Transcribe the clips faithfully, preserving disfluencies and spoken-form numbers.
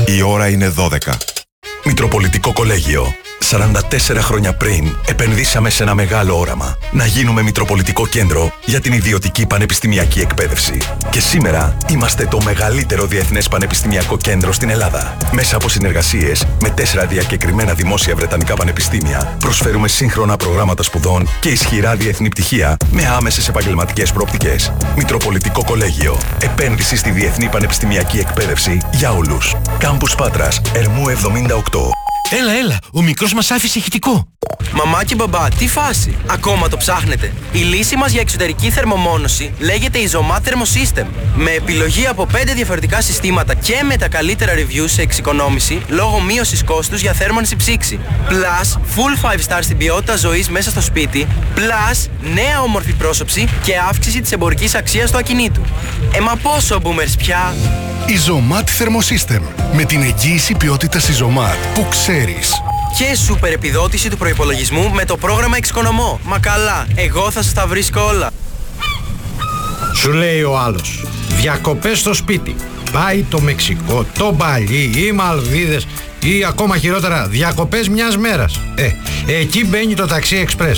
Η ώρα είναι δώδεκα. Μητροπολιτικό Κολέγιο. σαράντα τέσσερα χρόνια πριν επενδύσαμε σε ένα μεγάλο όραμα. Να γίνουμε Μητροπολιτικό Κέντρο για την ιδιωτική πανεπιστημιακή εκπαίδευση. Και σήμερα είμαστε το μεγαλύτερο διεθνές πανεπιστημιακό κέντρο στην Ελλάδα. Μέσα από συνεργασίες με τέσσερα διακεκριμένα δημόσια βρετανικά πανεπιστήμια, προσφέρουμε σύγχρονα προγράμματα σπουδών και ισχυρά διεθνή πτυχία με άμεσες επαγγελματικές προοπτικές. Μητροπολιτικό Κολέγιο. Επένδυση στη διεθνή πανεπιστημιακή εκπαίδευση για όλους. Κάμπους Πάτρας, Ερμού εβδομήντα οκτώ. Έλα, έλα, ο μικρός μας άφησε ηχητικό. Μαμά και μπαμπά, τι φάση? Ακόμα το ψάχνετε? Η λύση μας για εξωτερική θερμομόνωση λέγεται Isomat Thermosystem. Με επιλογή από πέντε διαφορετικά συστήματα και με τα καλύτερα reviews σε εξοικονόμηση λόγω μείωσης κόστους για θέρμανση ψήξη. Plus, full five star στην ποιότητα ζωής μέσα στο σπίτι. Plus, νέα όμορφη πρόσωψη και αύξηση της εμπορικής αξίας του ακινήτου. Ε, μα πόσο boomers πια? Isomat Thermosystem. Με την εγγύηση ποιότητας Isomat που ξέρεις. Και σούπερ επιδότηση του προϋπολογισμού με το πρόγραμμα Εξοικονομώ. Μα καλά, εγώ θα σας τα βρίσκω όλα. Σου λέει ο άλλος, διακοπές στο σπίτι. Πάει το Μεξικό, το Μπαλί, οι Μαλδίβες ή ακόμα χειρότερα διακοπές μιας μέρας. Ε, εκεί μπαίνει το Taxi Express.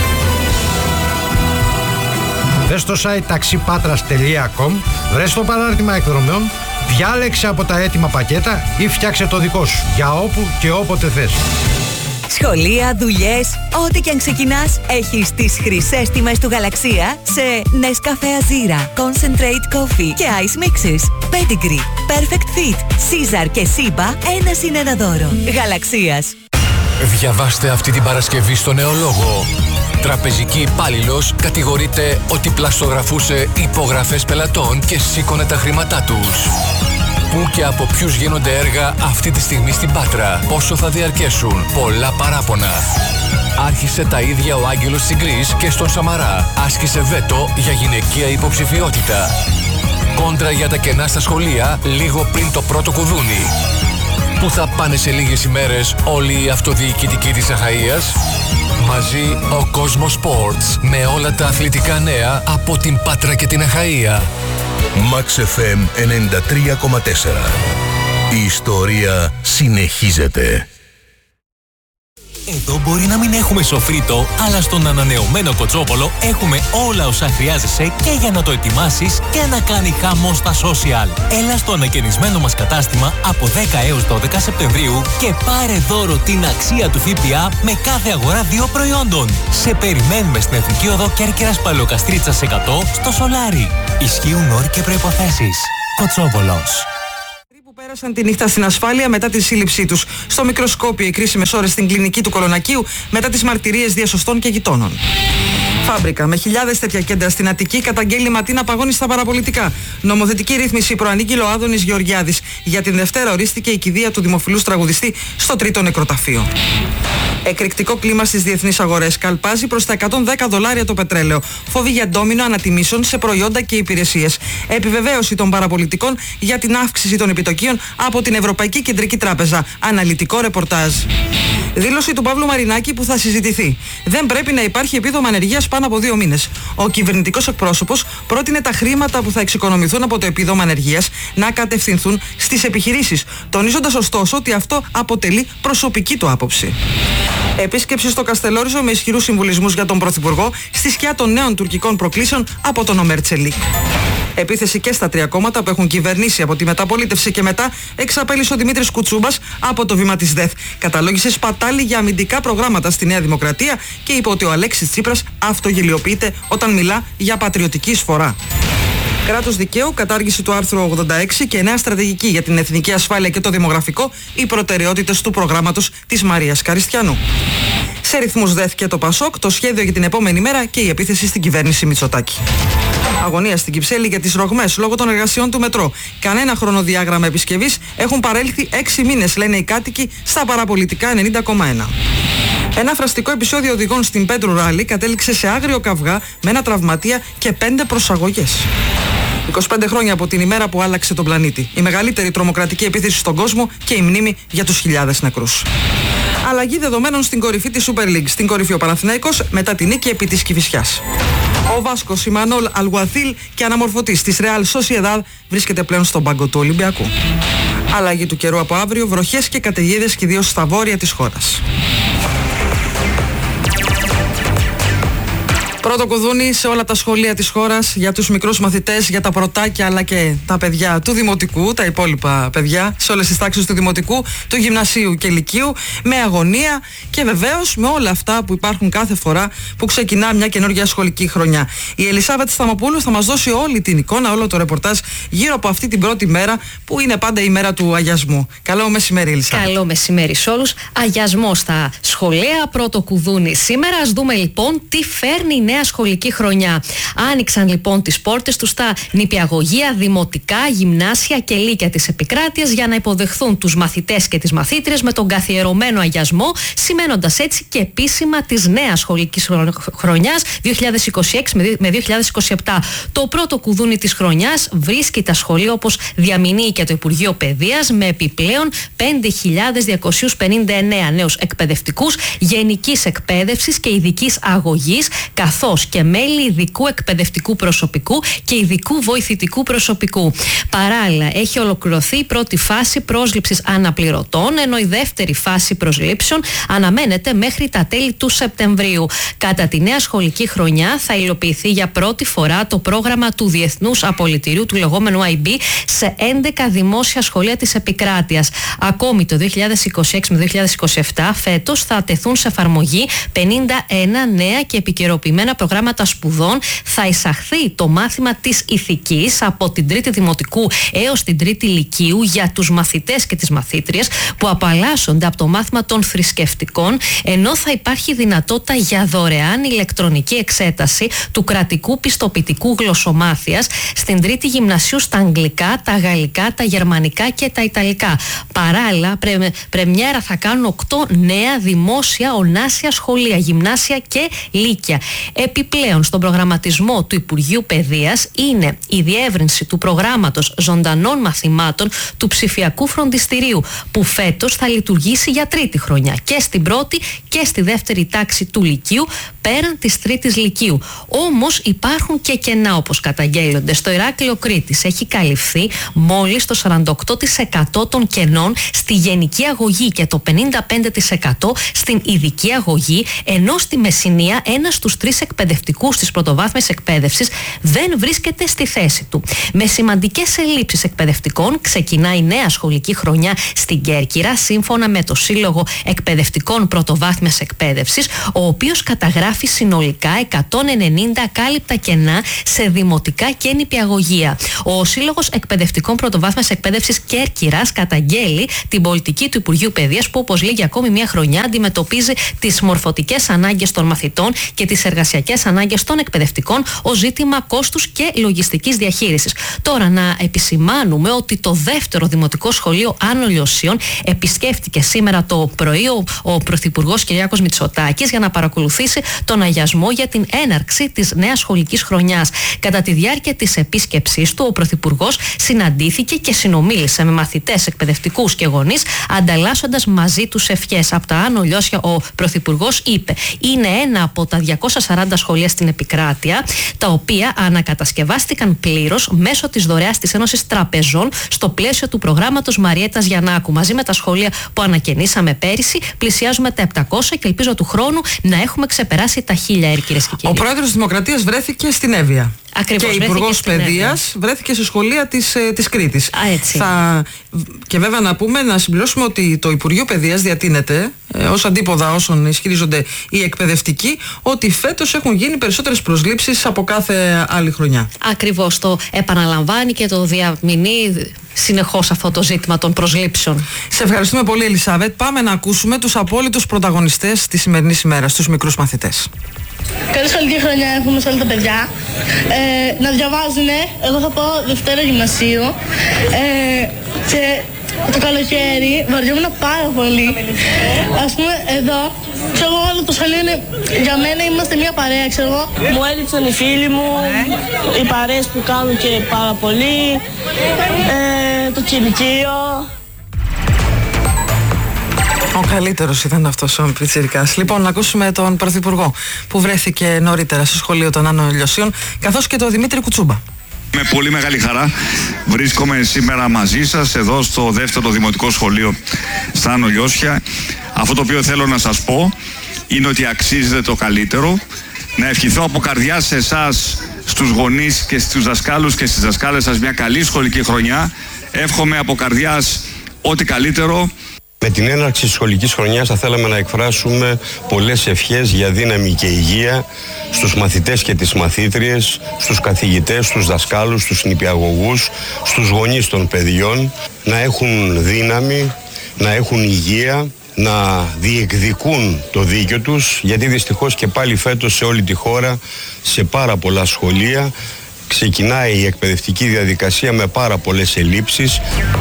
Μπες στο site taxipatras τελεία com, βρες το παράρτημα εκδρομών, διάλεξε από τα έτοιμα πακέτα ή φτιάξε το δικό σου για όπου και όποτε θες. Σχολεία, δουλειές, ό,τι και αν ξεκινάς, έχεις τις χρυσές τιμές του Γαλαξία σε Nescafe Azira, Concentrate Coffee και Ice Mixes. Pedigree, Perfect Fit, Caesar και Siba, ένα συν ένα δώρο. Γαλαξίας. Διαβάστε αυτή την Παρασκευή στο Νεολόγο. Τραπεζική υπάλληλος κατηγορείται ότι πλαστογραφούσε υπογραφές πελατών και σήκωνε τα χρήματά τους. Πού και από ποιους γίνονται έργα αυτή τη στιγμή στην Πάτρα, πόσο θα διαρκέσουν, πολλά παράπονα. Άρχισε τα ίδια ο Άγγελος Τσιγκρής και στον Σαμαρά άσκησε βέτο για γυναικεία υποψηφιότητα. Κόντρα για τα κενά στα σχολεία λίγο πριν το πρώτο κουδούνι. Πού θα πάνε σε λίγες ημέρες όλοι οι αυτοδιοικητικοί της Αχαΐας? Μαζί ο Κόσμος Sports με όλα τα αθλητικά νέα από την Πάτρα και την Αχαΐα. Max εφ εμ ενενήντα τρία κόμμα τέσσερα. Η ιστορία συνεχίζεται. Εδώ μπορεί να μην έχουμε σοφρίτο, αλλά στον ανανεωμένο Κοτσόπολο έχουμε όλα όσα χρειάζεσαι και για να το ετοιμάσεις και να κάνει χαμό στα social. Έλα στο ανακαινισμένο μας κατάστημα από δέκα έως δώδεκα Σεπτεμβρίου και πάρε δώρο την αξία του ΦΠΑ με κάθε αγορά δύο προϊόντων. Σε περιμένουμε στην Εθνική Οδό Κέρκυρας Παλαιοκαστρίτσας εκατό στο Σολάρι. Ισχύουν όροι και προϋποθέσεις. Κοτσόπολος. Που πέρασαν τη νύχτα στην ασφάλεια μετά τη σύλληψή τους. Στο μικροσκόπιο οι κρίσιμες ώρες στην κλινική του Κολονακίου μετά τις μαρτυρίες διασωστών και γειτόνων. Φάμπρικα με χιλιάδες τέτοια κέντρα στην Αττική καταγγέλει Ματίνα παγώνει στα παραπολιτικά. Νομοθετική ρύθμιση προανήγγειλε ο Άδωνης Γεωργιάδης. Για την Δευτέρα ορίστηκε η κηδεία του δημοφιλούς τραγουδιστή στο τρίτο νεκροταφείο. Εκρηκτικό κλίμα στις διεθνείς αγορές. Καλπάζει προς τα εκατόν δέκα δολάρια το πετρέλαιο. Φόβοι για ντόμινο ανατιμήσεων σε προϊόντα και υπηρεσίες. Επιβεβαίωση των παραπολιτικών για την αύξηση των επιτοκίων από την Ευρωπαϊκή Κεντρική Τράπεζα. Αναλυτικό ρεπορτάζ. Δήλωση του Παύλου Μαρινάκη που θα συζητηθεί. Δεν πρέπει να υπάρχει επίδομα ανεργίας πάνω από δύο μήνες. Ο κυβερνητικός εκπρόσωπος πρότεινε τα χρήματα που θα εξοικονομηθούν από το επίδομα ανεργίας να κατευθυνθούν στις επιχειρήσεις, τονίζοντας ωστόσο ότι αυτό αποτελεί προσωπική του άποψη. Επίσκεψη στο Καστελόριζο με ισχυρούς συμβουλισμούς για τον Πρωθυπουργό στη σκιά των νέων τουρκικών προκλήσεων από τον Ομέρ Τσελίκ. Επίθεση και στα τρία κόμματα που έχουν κυβερνήσει από τη μεταπολίτευση και μετά, εξαπέλυσε ο Δημήτρης Κουτσούμπας από το βήμα της ΔΕΘ. Καταλόγησε σπατάλη για αμυντικά προγράμματα στη Νέα Δημοκρατία και είπε ότι ο Αλέξης Τσίπρας αυτογελιοποιείται όταν μιλά για πατριωτική εισφορά. Κράτος δικαίου, κατάργηση του άρθρου ογδόντα έξι και νέα στρατηγική για την εθνική ασφάλεια και το δημογραφικό, οι προτεραιότητες του προγράμματος της Μαρίας Καριστιανού. Σε ρυθμούς ΔΕΘ και το ΠΑΣΟΚ, το σχέδιο για την επόμενη μέρα και η επίθεση στην κυβέρνηση Μητσοτάκη. Αγωνία στην Κυψέλη για τις ρογμές λόγω των εργασιών του μετρό. Κανένα χρονοδιάγραμμα επισκευής, έχουν παρέλθει έξι μήνες, λένε οι κάτοικοι στα παραπολιτικά ενενήντα κόμμα ένα. Ένα φραστικό επεισόδιο οδηγών στην Πέτρου Ράλι κατέληξε σε άγριο καυγά με ένα τραυματία και πέντε προσαγωγές. είκοσι πέντε χρόνια από την ημέρα που άλλαξε τον πλανήτη. Η μεγαλύτερη τρομοκρατική επίθεση στον κόσμο και η μνήμη για τους χιλιάδες νεκρούς. Αλλαγή δεδομένων στην κορυφή της Super League. Στην κορυφή ο Παναθηναϊκός μετά την νίκη επί της Κηφισιάς. Ο Βάσκος Ιμανόλ Αλγουαθίλ και αναμορφωτής της Real Sociedad βρίσκεται πλέον στον πάγκο του Ολυμπιακού. Αλλαγή του καιρού από αύριο, βροχές και καταιγίδες κυρίως στα βόρεια της χώρας. Πρώτο κουδούνι σε όλα τα σχολεία της χώρας για τους μικρούς μαθητές, για τα πρωτάκια αλλά και τα παιδιά του δημοτικού, τα υπόλοιπα παιδιά σε όλες τις τάξεις του δημοτικού, του γυμνασίου και λυκείου, με αγωνία και βεβαίως με όλα αυτά που υπάρχουν κάθε φορά που ξεκινά μια καινούργια σχολική χρονιά. Η Ελισάβετ Σταμοπούλου θα μας δώσει όλη την εικόνα, όλο το ρεπορτάζ γύρω από αυτή την πρώτη μέρα που είναι πάντα η μέρα του αγιασμού. Καλό μεσημέρι, Ελισάβετ. Καλό μεσημέρι σε όλους. Αγιασμό στα σχολεία, πρώτο κουδούνι σήμερα. Ας δούμε λοιπόν τι φέρνει η νέα σχολική χρονιά. Άνοιξαν λοιπόν τις πόρτες τους στα νηπιαγωγεία, δημοτικά, γυμνάσια και λύκεια της επικράτειας για να υποδεχθούν τους μαθητές και τις μαθήτριες με τον καθιερωμένο αγιασμό, σημαίνοντας έτσι και επίσημα της νέας σχολικής χρονιάς δύο χιλιάδες είκοσι έξι με δύο χιλιάδες είκοσι επτά. Το πρώτο κουδούνι της χρονιάς βρίσκει τα σχολεία, όπως διαμηνύει και το Υπουργείο Παιδείας, με επιπλέον πέντε χιλιάδες διακόσιους πενήντα εννέα νέους εκπαιδευτικούς γενικής εκπαίδευσης και ειδικής αγωγής, καθώς και μέλη ειδικού εκπαιδευτικού προσωπικού και ειδικού βοηθητικού προσωπικού. Παράλληλα, έχει ολοκληρωθεί η πρώτη φάση πρόσληψης αναπληρωτών, ενώ η δεύτερη φάση προσλήψεων αναμένεται μέχρι τα τέλη του Σεπτεμβρίου. Κατά τη νέα σχολική χρονιά θα υλοποιηθεί για πρώτη φορά το πρόγραμμα του Διεθνούς Απολυτηρίου, του λεγόμενου άι μπι, σε έντεκα δημόσια σχολεία της επικράτειας. Ακόμη το δύο χιλιάδες είκοσι έξι με δύο χιλιάδες είκοσι επτά, φέτος, θα τεθούν σε εφαρμογή πενήντα ένα νέα και επικαιροποιημένα προγράμματα σπουδών. Θα εισαχθεί το μάθημα της ηθικής από την τρίτη δημοτικού έως την τρίτη λυκείου για τους μαθητές και τις μαθήτριες που απαλλάσσονται από το μάθημα των θρησκευτικών, ενώ θα υπάρχει δυνατότητα για δωρεάν ηλεκτρονική εξέταση του κρατικού πιστοποιητικού γλωσσομάθειας στην τρίτη γυμνασίου στα αγγλικά, τα γαλλικά, τα γερμανικά και τα ιταλικά. Παράλληλα, πρε, πρεμιέρα θα κάνουν οκτώ νέα δημόσια ονάσια σχολεία, γυμνάσια και λύκεια. Επιπλέον, στον προγραμματισμό του Υπουργείου Παιδείας είναι η διεύρυνση του προγράμματος ζωντανών μαθημάτων του ψηφιακού φροντιστηρίου, που φέτος θα λειτουργήσει για τρίτη χρονιά και στην πρώτη και στη δεύτερη τάξη του λυκείου, πέραν της τρίτης λυκείου. Όμως υπάρχουν και κενά, όπως καταγγέλλονται. Στο Ηράκλειο Κρήτης έχει καλυφθεί μόλις το σαράντα οκτώ τοις εκατό των κενών στη γενική αγωγή και το πενήντα πέντε τοις εκατό στην ειδική αγωγή, ενώ στη Μεσσηνία ένας στους τρεις εκπαιδευτικούς της πρωτοβάθμιας εκπαίδευσης δεν βρίσκεται στη θέση του. Με σημαντικές ελλείψεις εκπαιδευτικών ξεκινά η νέα σχολική χρονιά στην Κέρκυρα, σύμφωνα με το Σύλλογο Εκπαιδευτικών Πρωτοβάθμιας Εκπαίδευσης, ο οποίος καταγράφει συνολικά εκατόν ενενήντα ακάλυπτα κενά σε δημοτικά και νηπιαγωγεία. Ο Σύλλογος Εκπαιδευτικών Πρωτοβάθμιας Εκπαίδευσης Κέρκυρας καταγγέλει την πολιτική του Υπουργείου Παιδείας, που, όπως λέει, για ακόμη μια χρονιά αντιμετωπίζει τις μορφωτικές ανάγκες των μαθητών και τις εργασιακές ανάγκες των εκπαιδευτικών ως ζήτημα κόστους και λογιστικής διαχείρισης. Τώρα, να επισημάνουμε ότι το δεύτερο δημοτικό σχολείο Άνω Λιωσίων επισκέφτηκε σήμερα το πρωί ο, ο Πρωθυπουργός Κυριάκος Μητσοτάκης για να παρακολουθήσει τον αγιασμό για την έναρξη της νέας σχολικής χρονιάς. Κατά τη διάρκεια της επίσκεψής του, ο Πρωθυπουργός συναντήθηκε και συνομίλησε με μαθητές, εκπαιδευτικούς και γονείς, ανταλλάσσοντας μαζί τους ευχές. Από τα Άνω Λιώσια, ο Πρωθυπουργός είπε: είναι ένα από τα διακόσια σαράντα σχολεία στην επικράτεια, τα οποία ανακατασκευάστηκαν πλήρως μέσω της δωρεάς της Ένωσης Τραπεζών στο πλαίσιο του προγράμματος Μαριέτας Γιαννάκου. Μαζί με τα σχολεία που ανακαινήσαμε πέρυσι, πλησιάζουμε τα επτακόσια και ελπίζω του χρόνου να έχουμε ξεπεράσει τα χίλια, κυρίες και κύριοι. Ο πρόεδρος της Δημοκρατίας βρέθηκε στην Εύβοια. Ακριβώς, και η Υπουργός Παιδείας βρέθηκε σε σχολεία της, ε, της Κρήτης. Α, έτσι. Θα... Και βέβαια να πούμε, να συμπληρώσουμε ότι το Υπουργείο Παιδείας διατείνεται ε, ως αντίποδα όσων ισχυρίζονται οι εκπαιδευτικοί, ότι φέτος έχουν γίνει περισσότερες προσλήψεις από κάθε άλλη χρονιά. Ακριβώς, το επαναλαμβάνει και το διαμηνεί συνεχώς αυτό το ζήτημα των προσλήψεων. Σε ευχαριστούμε πολύ, Ελισάβετ. Πάμε να ακούσουμε τους απόλυτους πρωταγωνιστές της σημερινής ημέρας, τους μικρούς μαθητές. Καλή σχολική χρονιά έχουμε σε όλα τα παιδιά. Ε, να διαβάζουνε, εγώ θα πω Δευτέρα Γυμνασίου. Ε, και το καλοκαίρι βαριόμουν πάρα πολύ. Ας πούμε εδώ, ξέρω εγώ, όλο το σχολείο είναι, για μένα είμαστε μια παρέα, ξέρω εγώ. Μου έλειψαν οι φίλοι μου, οι παρέες που κάνουν και πάρα πολύ, ε, το κηλικείο. Ο καλύτερος ήταν αυτός ο πιτσιρικάς. Λοιπόν, να ακούσουμε τον Πρωθυπουργό που βρέθηκε νωρίτερα στο σχολείο των Άνω Λιωσίων, καθώς και τον Δημήτρη Κουτσούμπα. Με πολύ μεγάλη χαρά βρίσκομαι σήμερα μαζί σας εδώ στο δεύτερο δημοτικό σχολείο στα Άνω Λιώσια. Αυτό το οποίο θέλω να σας πω είναι ότι αξίζετε το καλύτερο. Να ευχηθώ από καρδιά σε εσάς, στους γονείς και στους δασκάλους και στις δασκάλες σας μια καλή σχολική χρονιά. Εύχομαι από καρδιάς ό,τι καλύτερο. Με την έναρξη της σχολικής χρονιάς θα θέλαμε να εκφράσουμε πολλές ευχές για δύναμη και υγεία στους μαθητές και τις μαθήτριες, στους καθηγητές, στους δασκάλους, στους νηπιαγωγούς, στους γονείς των παιδιών, να έχουν δύναμη, να έχουν υγεία, να διεκδικούν το δίκιο τους, γιατί δυστυχώς και πάλι φέτος σε όλη τη χώρα, σε πάρα πολλά σχολεία, ξεκινάει η εκπαιδευτική διαδικασία με πάρα πολλές ελλείψεις.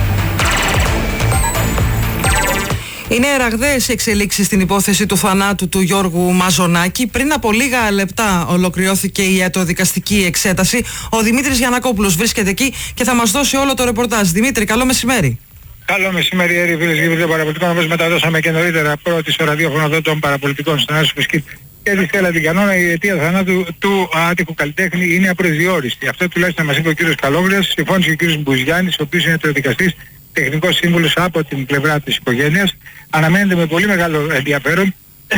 Είναι ραγδαίες εξελίξεις στην υπόθεση του θανάτου του Γιώργου Μαζονάκη. Πριν από λίγα λεπτά ολοκληρώθηκε η ιατροδικαστική εξέταση. Ο Δημήτρης Γιαννακόπουλος βρίσκεται εκεί και θα μας δώσει όλο το ρεπορτάζ. Δημήτρη, καλό μεσημέρι. Καλό μεσημέρι, Έρη, φίλες και φίλοι των παραπολιτικών. Όπως μεταδώσαμε και νωρίτερα πρώτη στο ραδιόφωνο εδώ των παραπολιτικών στον Άσο Φουσκή και τη Στέλλα την Κανόνα, η αιτία θανάτου του άτυχου καλλιτέχνη είναι απροδιόριστη. Αυτό τουλάχιστον μας είπε ο κύριος Καλόγριας, συμφώνησε ο κύριος Μπουζιάννης, ο οποίος είναι ιατροδικαστής, τεχνικός σύμβουλος από την πλευρά της οικογένειας. Αναμένεται με πολύ μεγάλο ενδιαφέρον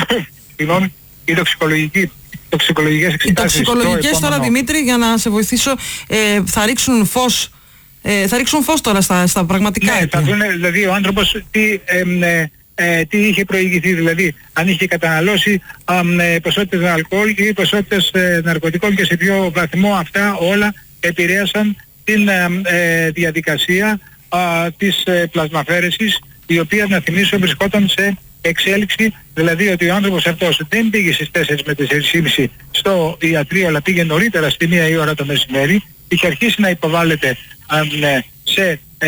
οι τοξικολογικοί τοξικολογικές εξετάσεις. Οι τοξικολογικές τώρα, επόμενο... Δημήτρη, για να σε βοηθήσω, ε, θα ρίξουν φως ε, θα ρίξουν φως τώρα στα, στα πραγματικά. Ναι, θα δουν δηλαδή ο άνθρωπος τι, ε, ε, ε, τι είχε προηγηθεί, δηλαδή αν είχε καταναλώσει ε, ποσότητες αλκοόλ ή ποσότητες ε, ναρκωτικών και σε ποιο βαθμό αυτά όλα επηρέασαν την ε, ε, διαδικασία ε, της ε, πλασμαφέρεσης, η οποία, να θυμίσω, βρισκόταν σε εξέλιξη, δηλαδή ότι ο άνθρωπος αυτός δεν πήγε στις τέσσερις με τέσσερις και μισή στο ιατρείο, αλλά πήγε νωρίτερα στη μία η ώρα το μεσημέρι, είχε αρχίσει να υποβάλλεται ε, σε ε,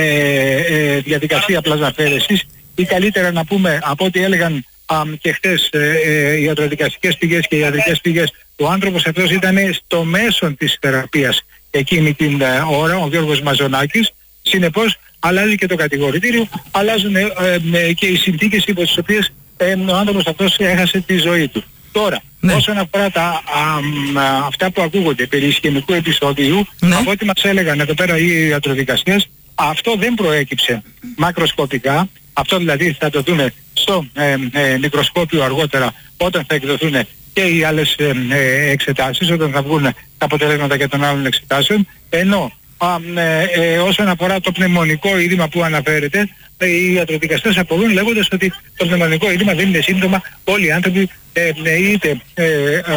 ε, διαδικασία πλασμαφέρεσης, ή καλύτερα να πούμε από ό,τι έλεγαν α, και χτες ε, ε, οι ιατροδικαστικές πηγές και οι ιατρικές πηγές, ο άνθρωπος αυτός ήταν στο μέσον της θεραπείας εκείνη την ε, ώρα, ο Γιώργος Μαζονάκης. Συνεπώς αλλάζει και το κατηγορητήριο, αλλάζουν ε, ε, και οι συνθήκες υπό τις οποίες ε, ο άνθρωπος αυτός έχασε τη ζωή του. Τώρα, ναι. όσον αφορά τα, α, α, αυτά που ακούγονται περί ισχυμικού επεισοδίου, ναι. από ό,τι μας έλεγαν εδώ πέρα οι ιατροδικαστές, αυτό δεν προέκυψε μακροσκοπικά. Αυτό δηλαδή θα το δούμε στο ε, ε, μικροσκόπιο αργότερα, όταν θα εκδοθούν και οι άλλες ε, ε, εξετάσεις, όταν θα βγουν τα αποτελέσματα και των άλλων εξετάσεων, ενώ Α, ε, ε, όσον αφορά το πνευμονικό είδημα που αναφέρεται, ε, οι ιατροδικαστές απορούν λέγοντας ότι το πνευμονικό είδημα δεν είναι σύμπτωμα. Όλοι οι άνθρωποι ε, ε, είτε ε, ε, ε,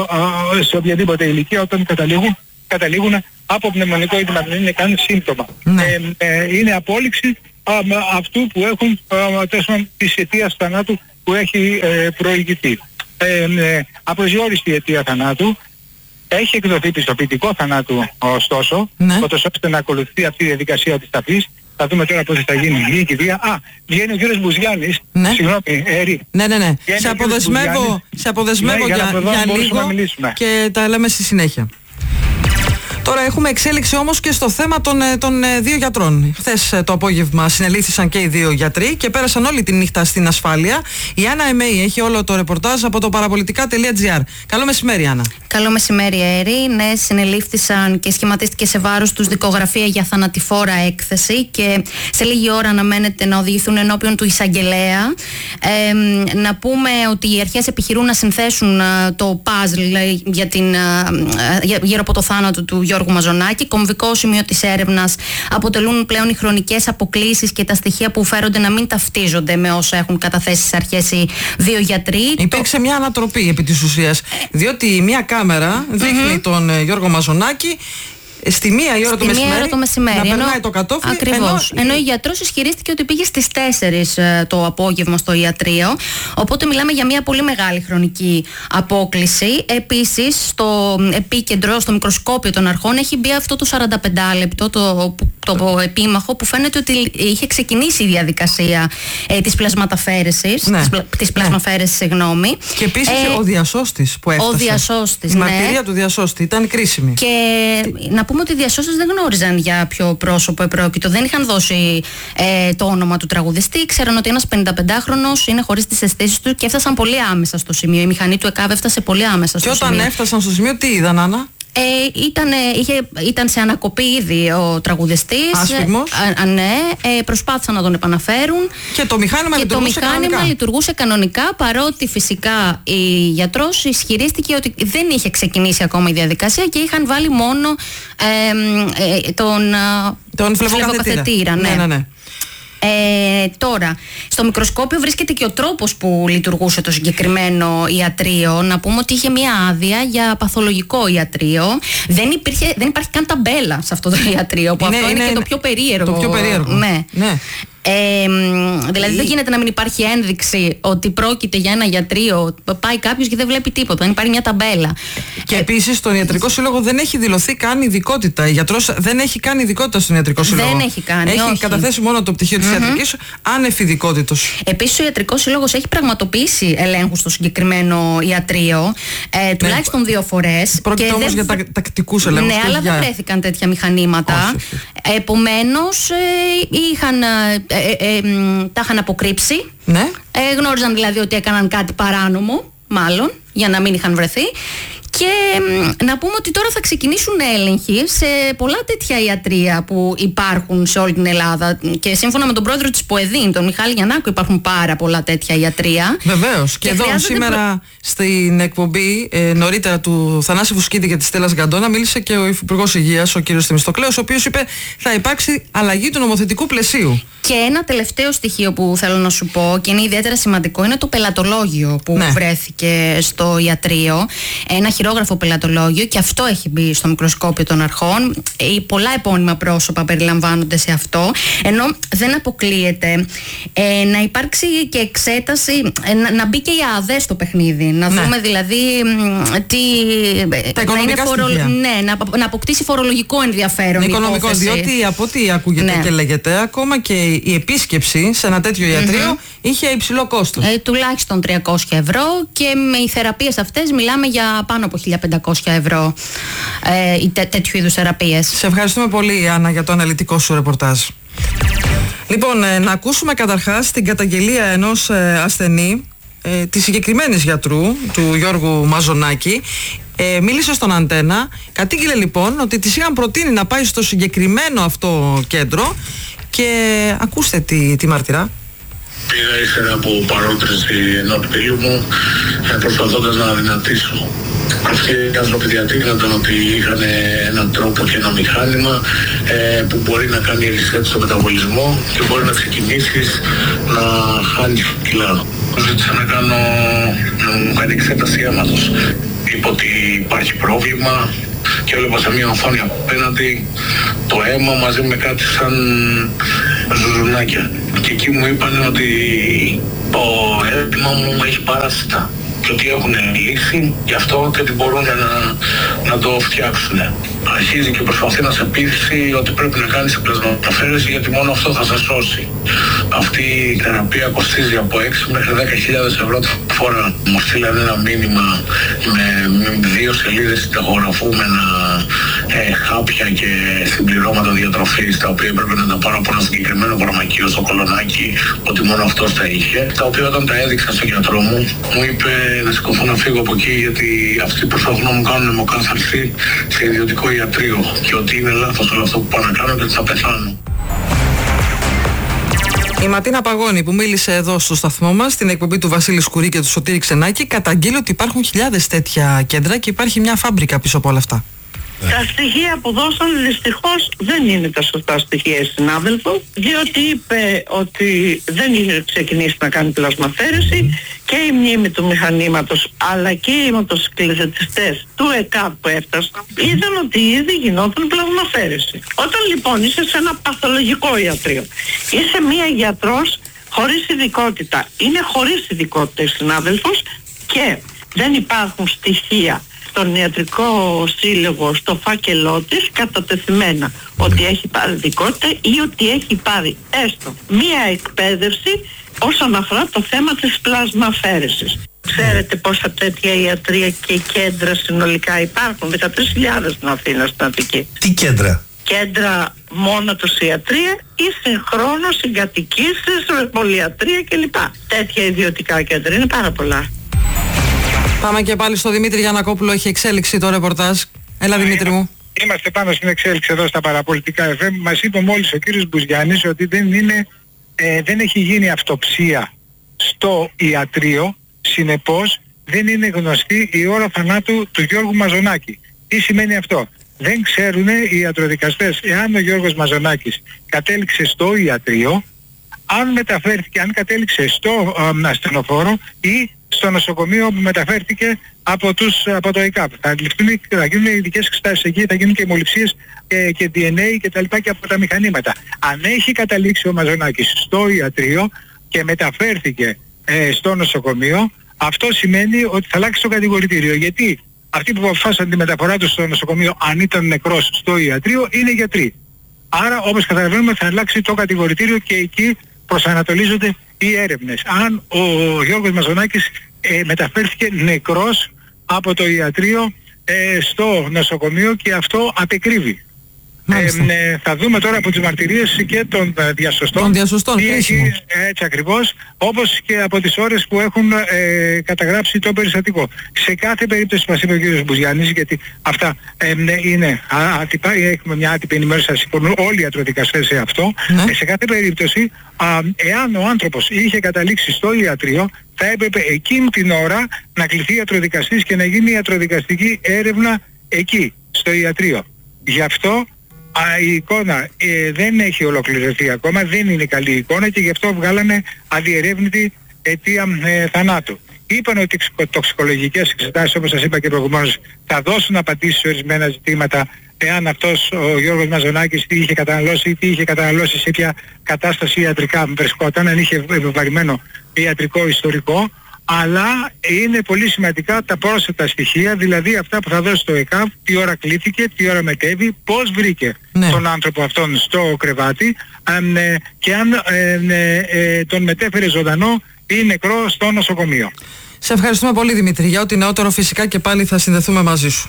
ε, σε οποιαδήποτε ηλικία, όταν καταλήγουν, καταλήγουν από πνευμονικό είδημα, δεν είναι καν σύμπτωμα. Ναι. Ε, ε, είναι απόλυξη α, αυτού που έχουν α, της αιτίας θανάτου που έχει ε, προηγηθεί. Ε, ε, απροσδιόριστη η αιτία θανάτου. Έχει εκδοθεί πιστοποιητικό θανάτου, ωστόσο, ναι. ώστε να ακολουθεί αυτή η διαδικασία της ταφής. Θα δούμε τώρα πώς θα γίνει η κηδεία. Α, βγαίνει ο κύριος Μπουζιάννης. Ναι. Συγγνώμη, Έρη. Ναι, ναι, ναι. Σε αποδεσμεύω, σε αποδεσμεύω ναι, για, για, για λίγο και τα λέμε στη συνέχεια. Τώρα έχουμε εξέλιξη όμως και στο θέμα των, των δύο γιατρών. Χθες το απόγευμα συνελήφθησαν και οι δύο γιατροί και πέρασαν όλη τη νύχτα στην ασφάλεια. Η Άννα Εμέη έχει όλο το ρεπορτάζ από το παραπολιτικά τελεία τζι άρ. Καλό μεσημέρι, Άννα. Καλό μεσημέρι, Έρη. Ναι, συνελήφθησαν και σχηματίστηκε σε βάρος τους δικογραφία για θανατηφόρα έκθεση και σε λίγη ώρα αναμένεται να οδηγηθούν ενώπιον του εισαγγελέα. Ε, να πούμε ότι οι αρχές επιχειρούν να συνθέσουν το παζλ για την, για, γύρω από το θάνατο του Γιώργου Μαζονάκη. Κομβικό σημείο της έρευνας αποτελούν πλέον οι χρονικές αποκλίσεις και τα στοιχεία που φέρονται να μην ταυτίζονται με όσα έχουν καταθέσει στις αρχές οι δύο γιατροί. Υπήρξε το... μια ανατροπή επί της ουσίας, διότι μια κάμερα δείχνει mm-hmm. τον Γιώργο Μαζονάκη στη μία η ώρα το μεσημέρι, το μεσημέρι να ενώ, περνάει το κατόφλι. Ακριβώς. Ενώ, ενώ η γιατρός ισχυρίστηκε ότι πήγε στις τέσσερις το απόγευμα στο ιατρείο. Οπότε μιλάμε για μια πολύ μεγάλη χρονική απόκλιση. Επίσης, στο επίκεντρο, στο μικροσκόπιο των αρχών, έχει μπει αυτό το σαρανταπέντε λεπτό, το, το επίμαχο, που φαίνεται ότι είχε ξεκινήσει η διαδικασία ε, της πλασματαφέρεσης. Ναι. Της, της πλασμαφέρεσης, ναι. συγγνώμη. Και επίσης ε, ο διασώστης που έφτασε. Ο διασώστης, η ναι. μαρτυρία του διασώστη ήταν κρίσιμη. Και να πούμε ότι οι διασώστες δεν γνώριζαν για ποιο πρόσωπο επρόκειτο. Δεν είχαν δώσει ε, το όνομα του τραγουδιστή. Ξέραν ότι ένας πενηνταπεντάχρονος είναι χωρίς τις αισθήσεις του και έφτασαν πολύ άμεσα στο σημείο. Η μηχανή του ΕΚΑΒ έφτασε πολύ άμεσα στο και σημείο. Και όταν έφτασαν στο σημείο, τι είδαν, Άννα? Ε, ήταν, είχε, ήταν σε ανακοπή ήδη ο τραγουδιστής. Άσφιγμος. Ε, α, ναι, ε, προσπάθησαν να τον επαναφέρουν. Και το μηχάνημα, και λειτουργούσε, το μηχάνημα κανονικά. λειτουργούσε κανονικά, παρότι φυσικά η γιατρός ισχυρίστηκε ότι δεν είχε ξεκινήσει ακόμα η διαδικασία και είχαν βάλει μόνο ε, ε, τον, τον φλεβοκαθετήρα. Ναι. Ναι, ναι, ναι. Ε, τώρα, στο μικροσκόπιο βρίσκεται και ο τρόπος που λειτουργούσε το συγκεκριμένο ιατρείο. Να πούμε ότι είχε μία άδεια για παθολογικό ιατρείο. Δεν, υπήρχε, δεν υπάρχει καν ταμπέλα σε αυτό το ιατρείο, που είναι, αυτό είναι, είναι και το πιο περίεργο. Το πιο περίεργο. Ναι. ναι. Ε, δηλαδή δεν γίνεται να μην υπάρχει ένδειξη ότι πρόκειται για ένα ιατρείο. Πάει κάποιος και δεν βλέπει τίποτα, δεν υπάρχει μια ταμπέλα. Και ε, επίσης στον Ιατρικό Σύλλογο δεν έχει δηλωθεί καν ειδικότητα. Η γιατρός δεν έχει καν ειδικότητα στον Ιατρικό Σύλλογο. Δεν έχει κάνει. Έχει όχι. καταθέσει μόνο το πτυχίο της mm-hmm. ιατρικής άνευ ειδικότητος. Επίσης ο Ιατρικός Σύλλογος έχει πραγματοποιήσει ελέγχους στο συγκεκριμένο ιατρείο, ε, τουλάχιστον ναι. δύο φορές. Πρόκειται όμως δεν... για τα, τακτικούς ελέγχους. Ναι, αλλά για... δεν βρέθηκαν τέτοια μηχανήματα. Επομένως ε, είχαν. Ε, ε, ε, τα είχαν αποκρύψει. Ναι. Ε, γνώριζαν δηλαδή ότι έκαναν κάτι παράνομο, μάλλον, για να μην είχαν βρεθεί. Και ε, να πούμε ότι τώρα θα ξεκινήσουν έλεγχοι σε πολλά τέτοια ιατρεία που υπάρχουν σε όλη την Ελλάδα. Και σύμφωνα με τον πρόεδρο της ΠΟΕΔΗΝ, τον Μιχάλη Γιαννάκο, υπάρχουν πάρα πολλά τέτοια ιατρεία. Βεβαίως. Και, και εδώ σήμερα προ... στην εκπομπή ε, νωρίτερα του Θανάση Βουσκίδη και της Στέλλας Γκαντώνα μίλησε και ο Υφυπουργός Υγείας, ο κ. Θεμιστοκλέος, ο οποίος είπε θα υπάρξει αλλαγή του νομοθετικού πλαισίου. Και ένα τελευταίο στοιχείο που θέλω να σου πω και είναι ιδιαίτερα σημαντικό είναι το πελατολόγιο που ναι. βρέθηκε στο ιατρείο. Ένα χειρόγραφο πελατολόγιο, και αυτό έχει μπει στο μικροσκόπιο των αρχών. Πολλά επώνυμα πρόσωπα περιλαμβάνονται σε αυτό. Ενώ δεν αποκλείεται ε, να υπάρξει και εξέταση, ε, να, να μπει και η ΑΔΕ στο παιχνίδι. Να ναι. δούμε δηλαδή τι. Τα οικονομικά φορο... στοιχεία. Ναι, να, να αποκτήσει φορολογικό ενδιαφέρον. Οικονομικό, διότι από ό,τι ακούγεται ναι. και λέγεται, ακόμα και η επίσκεψη σε ένα τέτοιο ιατρείο mm-hmm. είχε υψηλό κόστος. Ε, τουλάχιστον τριακόσια ευρώ, και με οι θεραπείες αυτές μιλάμε για πάνω από χίλια πεντακόσια ευρώ ε, οι τέ, τέτοιου είδους θεραπείες. Σε ευχαριστούμε πολύ, Άννα, για το αναλυτικό σου ρεπορτάζ. Λοιπόν, ε, να ακούσουμε καταρχάς την καταγγελία ενός ε, ασθενή, ε, της συγκεκριμένης γιατρού, του Γιώργου Μαζονάκη. Ε, μίλησε στον Αντένα, κατήγγειλε λοιπόν ότι της είχαν προτείνει να πάει στο συγκεκριμένο αυτό κέντρο, και ακούστε τη, τη μαρτυρά. Πήγα ύστερα από παρότριση ενός φίλου μου, προσπαθώντας να αδυνατήσω. Αυτοί οι άνθρωποι διατείνονταν ότι είχαν έναν τρόπο και ένα μηχάνημα ε, που μπορεί να κάνει reset στο μεταβολισμό και μπορεί να ξεκινήσεις να χάνεις κιλά. Ζήτησα να κάνω, να μου κάνει εξέταση αίματος. Είπε ότι υπάρχει πρόβλημα και έβλεπα σε μια οθόνη απέναντι το αίμα μαζί με κάτι σαν ζουζουνάκια. Και εκεί μου είπαν ότι το αίμα μου έχει παράσιτα και ότι έχουν λύση γι' αυτό και ότι μπορούν να, να το φτιάξουν. Αρχίζει και προσπαθεί να σε πείσει ότι πρέπει να κάνεις πλασματοφέρεση γιατί μόνο αυτό θα σε σώσει. Αυτή η θεραπεία κοστίζει από έξι μέχρι δέκα χιλιάδες ευρώ τη φορά. Μου στείλανε ένα μήνυμα με, με δύο σελίδες συνταγογραφούμενα ε, χάπια και συμπληρώματα διατροφής, τα οποία έπρεπε να τα πάρω από ένα συγκεκριμένο φαρμακείο στο Κολονάκι, ότι μόνο αυτός τα είχε. Τα οποία όταν τα έδειξα στον γιατρό μου, μου είπε να σηκωθώ να φύγω από εκεί γιατί αυτοί προσπαθούν να μου κάνουν αιμοκάθαρση σε ιδιωτικό ιατρείο και ότι είναι λάθος όλο αυτό που πάω να κάνω και ότι θα πεθάνω. Η Ματίνα Παγώνη, που μίλησε εδώ στο σταθμό μας, στην εκπομπή του Βασίλη Σκουρί και του Σωτήρη Ξενάκη, καταγγείλει ότι υπάρχουν χιλιάδες τέτοια κέντρα και υπάρχει μια φάμπρικα πίσω από όλα αυτά. Τα στοιχεία που δώσαν δυστυχώς δεν είναι τα σωστά στοιχεία, συνάδελφο, διότι είπε ότι δεν είχε ξεκινήσει να κάνει πλασμαθέρεση και η μνήμη του μηχανήματος αλλά και οι μοτοσυκλετιστές του ΕΚΑΠ που έφτασαν είδαν ότι ήδη γινόταν πλασμαθέρεση. Όταν λοιπόν είσαι σε ένα παθολογικό ιατρείο, είσαι μία γιατρός χωρίς ειδικότητα, είναι χωρίς ειδικότητα συνάδελφος, και δεν υπάρχουν στοιχεία στον Ιατρικό Σύλλογο στο φάκελό της κατατεθειμένα ότι έχει πάρει ειδικότητα ή ότι έχει πάρει έστω μία εκπαίδευση όσον αφορά το θέμα της πλασμαφέρεσης. Ξέρετε πόσα τέτοια ιατρία και κέντρα συνολικά υπάρχουν? δεκατρείς χιλιάδες στην Αθήνα, στην Αττική. Τι κέντρα? Κέντρα μόνο τους ιατρία ή συγχρόνως συγκατοικήσεις, πολυιατρία κλπ. Τέτοια ιδιωτικά κέντρα είναι πάρα πολλά. Πάμε και πάλι στο Δημήτρη Γιαννακόπουλο, έχει εξέλιξη το ρεπορτάζ. Έλα Δημήτρη μου. Είμαστε πάνω στην εξέλιξη εδώ στα παραπολιτικά εφ εμ. Μας είπε μόλις ο κύριος Μπουζιάννης ότι δεν, είναι, ε, δεν έχει γίνει αυτοψία στο ιατρείο, συνεπώς δεν είναι γνωστή η ώρα θανάτου του Γιώργου Μαζονάκη. Τι σημαίνει αυτό? Δεν ξέρουν οι ιατροδικαστές εάν ο Γιώργος Μαζονάκης κατέληξε στο ιατρείο, αν μεταφέρθηκε, αν κατέληξε στο ε, ασθενοφόρο ή στο νοσοκομείο που μεταφέρθηκε από, τους, από το ΕΚΑΒ. Θα, ληφθούν, θα γίνουν ειδικές εξετάσεις εκεί, θα γίνουν και αιμοληψίες και, και ντι εν έι και τα λοιπά και από τα μηχανήματα. Αν έχει καταλήξει ο Μαζονάκης στο ιατρείο και μεταφέρθηκε ε, στο νοσοκομείο, αυτό σημαίνει ότι θα αλλάξει το κατηγορητήριο. Γιατί αυτοί που αποφάσισαν τη μεταφορά του στο νοσοκομείο, αν ήταν νεκρός στο ιατρείο, είναι γιατροί. Άρα, όπως καταλαβαίνουμε, θα αλλάξει το κατηγορητήριο και εκεί προσανατολίζονται οι έρευνες. Αν ο Γιώργος Μαζονάκης ε, μεταφέρθηκε νεκρός από το ιατρείο ε, στο νοσοκομείο και αυτό απεκρύβει. Ε, ε, θα δούμε τώρα από τις μαρτυρίες και των ε, διασωστών, των διασωστών τι έχει, έτσι ακριβώς, όπως και από τις ώρες που έχουν ε, καταγράψει το περιστατικό. Σε κάθε περίπτωση μας είπε ο κ. Μπουζιάννης, γιατί αυτά ε, είναι άτυπα, έχουμε μια άτυπη ενημέρωση, θα συμφωνούν όλοι οι ιατροδικαστές σε αυτό. Ναι. Ε, σε κάθε περίπτωση, α, εάν ο άνθρωπος είχε καταλήξει στο ιατρείο, θα έπρεπε εκείνη την ώρα να κληθεί ιατροδικαστής και να γίνει ιατροδικαστική έρευνα εκεί, στο ιατρείο. Γι' αυτό Α, η εικόνα ε, δεν έχει ολοκληρωθεί ακόμα, δεν είναι καλή εικόνα και γι' αυτό βγάλανε αδιερεύνητη αιτία ε, θανάτου. Είπαν ότι οι τοξικολογικές εξετάσεις, όπως σας είπα και προηγουμένως, θα δώσουν απαντήσεις σε ορισμένα ζητήματα, εάν αυτός ο Γιώργος Μαζονάκης τι είχε καταναλώσει, τι είχε καταναλώσει, σε ποια κατάσταση ιατρικά βρισκόταν, αν είχε επιβαρημένο ιατρικό ιστορικό. Αλλά είναι πολύ σημαντικά τα πρόσθετα στοιχεία, δηλαδή αυτά που θα δώσει το ΕΚΑΒ, τι ώρα κλήθηκε, τι ώρα μετέβη, πώς βρήκε ναι. τον άνθρωπο αυτόν στο κρεβάτι ε, και αν ε, ε, ε, τον μετέφερε ζωντανό ή νεκρό στο νοσοκομείο. Σε ευχαριστούμε πολύ Δημήτρη. Για ό,τι νεότερο φυσικά και πάλι θα συνδεθούμε μαζί σου.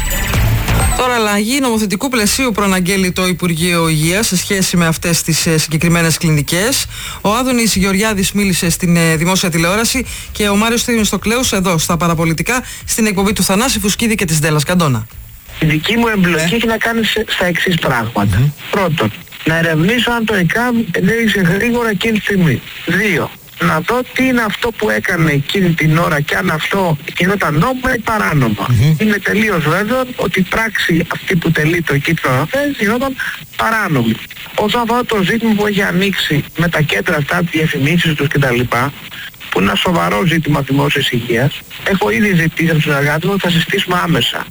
Τώρα, αλλαγή νομοθετικού πλαισίου προαναγγέλει το Υπουργείο Υγείας σε σχέση με αυτές τις ε, συγκεκριμένες κλινικές. Ο Άδωνης Γεωργιάδης μίλησε στην ε, δημόσια τηλεόραση και ο Μάριος Θεμιστοκλέους εδώ στα παραπολιτικά στην εκπομπή του Θανάση Φουσκίδη και της Ντέλλας Καντόνα. Η δική μου εμπλοκή έχει να κάνει στα εξής πράγματα. Mm-hmm. Πρώτον, να ερευνήσω αν το ΕΚΑΒ ενέργησε γρήγορα εκείνη τη στιγμή. Δύο, να δω τι είναι αυτό που έκανε εκείνη την ώρα και αν αυτό γινόταν νόμιμα ή παράνομα. Mm-hmm. Είμαι τελείως βέβαιο ότι η πράξη αυτή που τελεί το εκεί το γινόταν παράνομη. Όσον αφορά το ζήτημα που έχει ανοίξει με τα κέντρα αυτά, τις διαφημίσεις τους κτλ., που είναι ένα σοβαρό ζήτημα δημόσιας υγείας, έχω ήδη ζητήσει από τους συνεργάτες μου ότι θα συστήσουμε άμεσα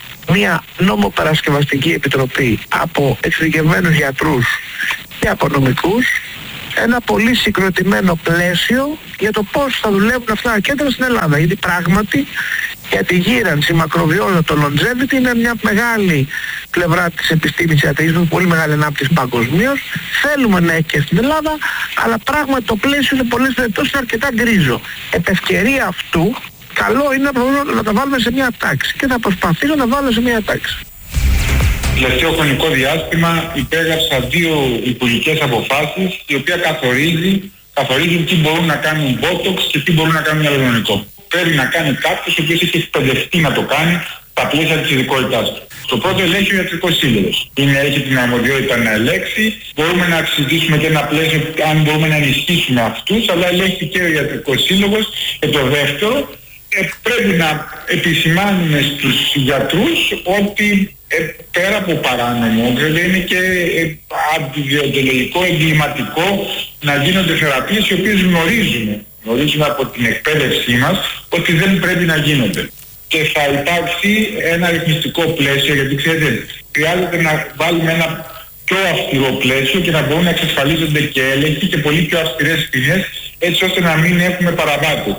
μια νομοπαρασκευαστική επιτροπή από εξειδικευμένους γιατρούς και από νομικούς, ένα πολύ συγκροτημένο πλαίσιο για το πώς θα δουλεύουν αυτά τα κέντρα στην Ελλάδα. Γιατί πράγματι για τη γύρανση, η μακροβιότητα, το longevity είναι μια μεγάλη πλευρά της επιστήμης ιατρικής, πολύ μεγάλη ανάπτυξη παγκοσμίως. Θέλουμε να έχει και στην Ελλάδα, αλλά πράγματι το πλαίσιο είναι πολλές περιπτώσεις αρκετά γκρίζο. Επ' ευκαιρία αυτού, καλό είναι να τα βάλουμε σε μια τάξη και θα προσπαθήσω να βάλω σε μια τάξη. Τελευταίο χρονικό διάστημα υπέγραψα δύο υπουργικές αποφάσεις, η οποία καθορίζει, καθορίζουν τι μπορούν να κάνουν botox και τι μπορούν να κάνουν ιαλουρονικό. Πρέπει να κάνει κάποιος ο οποίος έχει εκπαιδευτεί να το κάνει στα πλαίσια της ειδικότητάς του. Το πρώτο ελέγχει ο ιατρικός σύλλογος. Είναι, έχει την αρμοδιότητα να ελέγξει. Μπορούμε να συζητήσουμε και ένα πλαίσιο αν μπορούμε να ενισχύσουμε αυτούς, αλλά ελέγχει και ο ιατρικός σύλλογος. Και το δεύτερο, ε, πρέπει να επισημάνουμε στους γιατρούς ότι ε, πέρα από παράνομο, βέβαια είναι και ε, αντιδιοντολογικό, εγκληματικό να γίνονται θεραπείες οι οποίες γνωρίζουμε, γνωρίζουμε από την εκπαίδευσή μας ότι δεν πρέπει να γίνονται. Και θα υπάρξει ένα ρυθμιστικό πλαίσιο, γιατί ξέρετε, χρειάζεται να βάλουμε ένα πιο αυστηρό πλαίσιο και να μπορούν να εξασφαλίζονται και έλεγχοι και πολύ πιο αυστηρές ποινές, έτσι ώστε να μην έχουμε παραβάτες.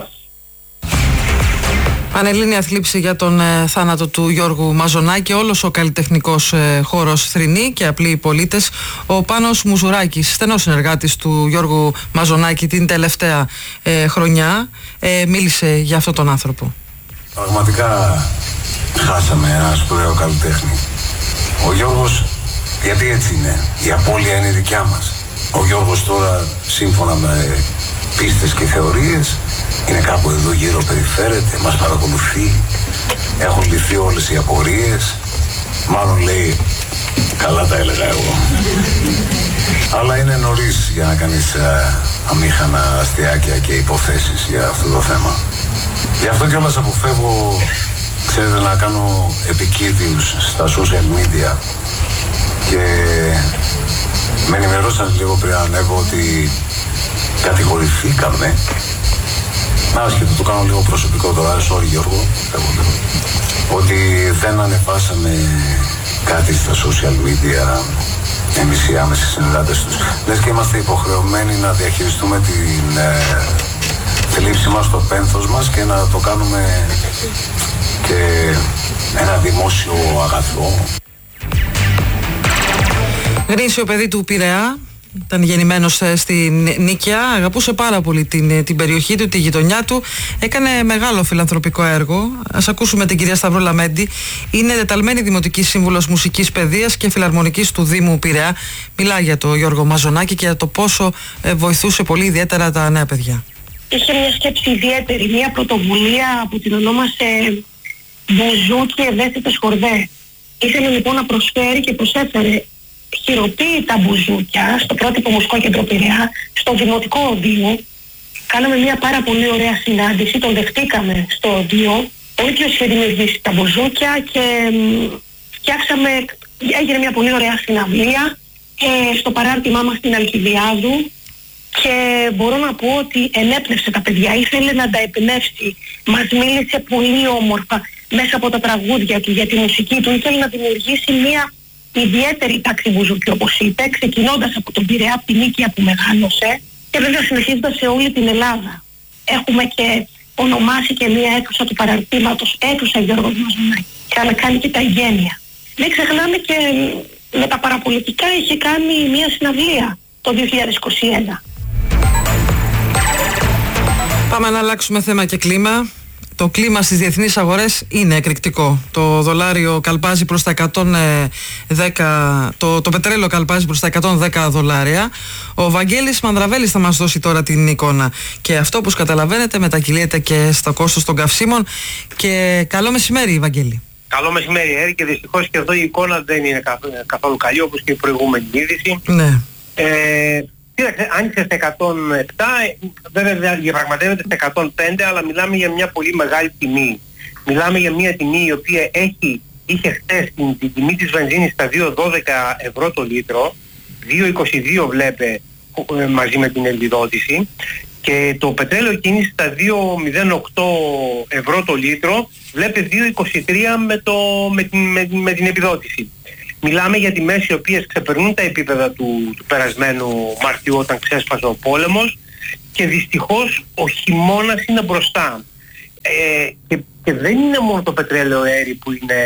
Πανελλήνια θλίψη για τον ε, θάνατο του Γιώργου Μαζονάκη. Όλος ο καλλιτεχνικός ε, χώρος θρηνεί και απλοί πολίτες. Ο Πάνος Μουζουράκης, στενός συνεργάτης του Γιώργου Μαζονάκη την τελευταία ε, χρονιά, ε, μίλησε για αυτόν τον άνθρωπο. Πραγματικά χάσαμε ένα σπουδαίο καλλιτέχνη. Ο Γιώργος, γιατί έτσι είναι, η απώλεια είναι δικιά μας. Ο Γιώργος τώρα, σύμφωνα με πίστες και θεωρίες, είναι κάπου εδώ γύρω, περιφέρεται, μας παρακολουθεί, έχουν λυθεί όλες οι απορίες Μάλλον λέει, καλά τα έλεγα εγώ. Αλλά είναι νωρίς για να κάνεις ε, αμήχανα αστιάκια και υποθέσεις για αυτό το θέμα. Γι' αυτό κιόλας αποφεύγω, ξέρετε, να κάνω επικίδιους στα social media. Και με ενημερώσαν λίγο πριν ανέβω ότι κατηγορηθήκαμε. Άσχετο, το κάνω λίγο προσωπικό τώρα, sorry Γιώργο, ότι δεν ανεβάσαμε κάτι στα social media εμείς οι άμεσοι συνεργάτες τους. Λες και είμαστε υποχρεωμένοι να διαχειριστούμε την ε, θλίψη μας, το πένθος μας και να το κάνουμε και ένα δημόσιο αγαθό. Γνήσιο παιδί του Πειραιά, ήταν γεννημένος στην Νίκαια, αγαπούσε πάρα πολύ την, την περιοχή του, τη γειτονιά του, έκανε μεγάλο φιλανθρωπικό έργο. Ας ακούσουμε την κυρία Σταυρό Λαμέντη, είναι τεταλμένη δημοτική σύμβουλος μουσικής παιδείας και φιλαρμονικής του Δήμου Πειραιά. Μιλάει για το Γιώργο Μαζονάκη και για το πόσο βοηθούσε πολύ ιδιαίτερα τα νέα παιδιά. Είχε μια σκέψη ιδιαίτερη, μια πρωτοβουλία που την ονόμασε Μπουζούκι Ευαίσθητες Χορδές. Ήθελε λοιπόν να προσφέρει και προσέφερε χειροποίητα μπουζούκια στο πρότυπο μουσικό κέντρο Πειραιά, στο δημοτικό οδείο. Κάναμε μια πάρα πολύ ωραία συνάντηση, τον δεχτήκαμε στο οδείο. Ο ίδιος είχε δημιουργήσει τα μπουζούκια και φτιάξαμε, έγινε μια πολύ ωραία συναυλία ε, στο παράρτημά μας στην Αλκιβιάδου και μπορώ να πω ότι ενέπνευσε τα παιδιά, ήθελε να τα εμπνεύσει. Μας μίλησε πολύ όμορφα μέσα από τα τραγούδια του για τη μουσική του, ήθελε να δημιουργήσει μια ιδιαίτερη τάξη μπουζούκι, όπως είπε, ξεκινώντας από τον Πειραιά, από την Νίκαια που μεγάλωσε και βέβαια συνεχίζοντας σε όλη την Ελλάδα. Έχουμε και ονομάσει και μία αίθουσα του παραρτήματος, αίθουσα Γιώργος Μαζονάκη. Είχαμε κάνει και τα εγγένεια. Μην ξεχνάμε και με τα παραπολιτικά είχε κάνει μία συναυλία το δύο χιλιάδες είκοσι ένα. Πάμε να αλλάξουμε θέμα και κλίμα. Το κλίμα στις διεθνείς αγορές είναι εκρηκτικό. Το δολάριο καλπάζει προς τα εκατόν δέκα, το, το πετρέλαιο καλπάζει προς τα εκατόν δέκα δολάρια. Ο Βαγγέλης Μανδραβέλης θα μας δώσει τώρα την εικόνα. Και αυτό, όπως καταλαβαίνετε, μετακυλείται και στο κόστος των καυσίμων. Και καλό μεσημέρι, Βαγγέλη. Καλό μεσημέρι, Έρη, και δυστυχώς και εδώ η εικόνα δεν είναι καθόλου καλή, όπως και η προηγούμενη είδηση. Ναι. Ε, Κοίταξε, άνοιξε στα εκατόν επτά, βέβαια διαπραγματεύεται στα εκατόν πέντε, αλλά μιλάμε για μια πολύ μεγάλη τιμή. Μιλάμε για μια τιμή η οποία έχει, είχε χτες την, την τιμή της βενζίνης στα δύο δώδεκα ευρώ το λίτρο, δύο είκοσι δύο βλέπε μαζί με την επιδότηση, και το πετρέλαιο κίνηση στα δύο μηδέν οκτώ ευρώ το λίτρο βλέπει δύο είκοσι τρία με, το, με, την, με, με την επιδότηση. Μιλάμε για τιμές οι οποίες ξεπερνούν τα επίπεδα του, του περασμένου Μαρτίου όταν ξέσπασε ο πόλεμος και δυστυχώς ο χειμώνας είναι μπροστά. Ε, και, και δεν είναι μόνο το πετρέλαιο αέρι που είναι,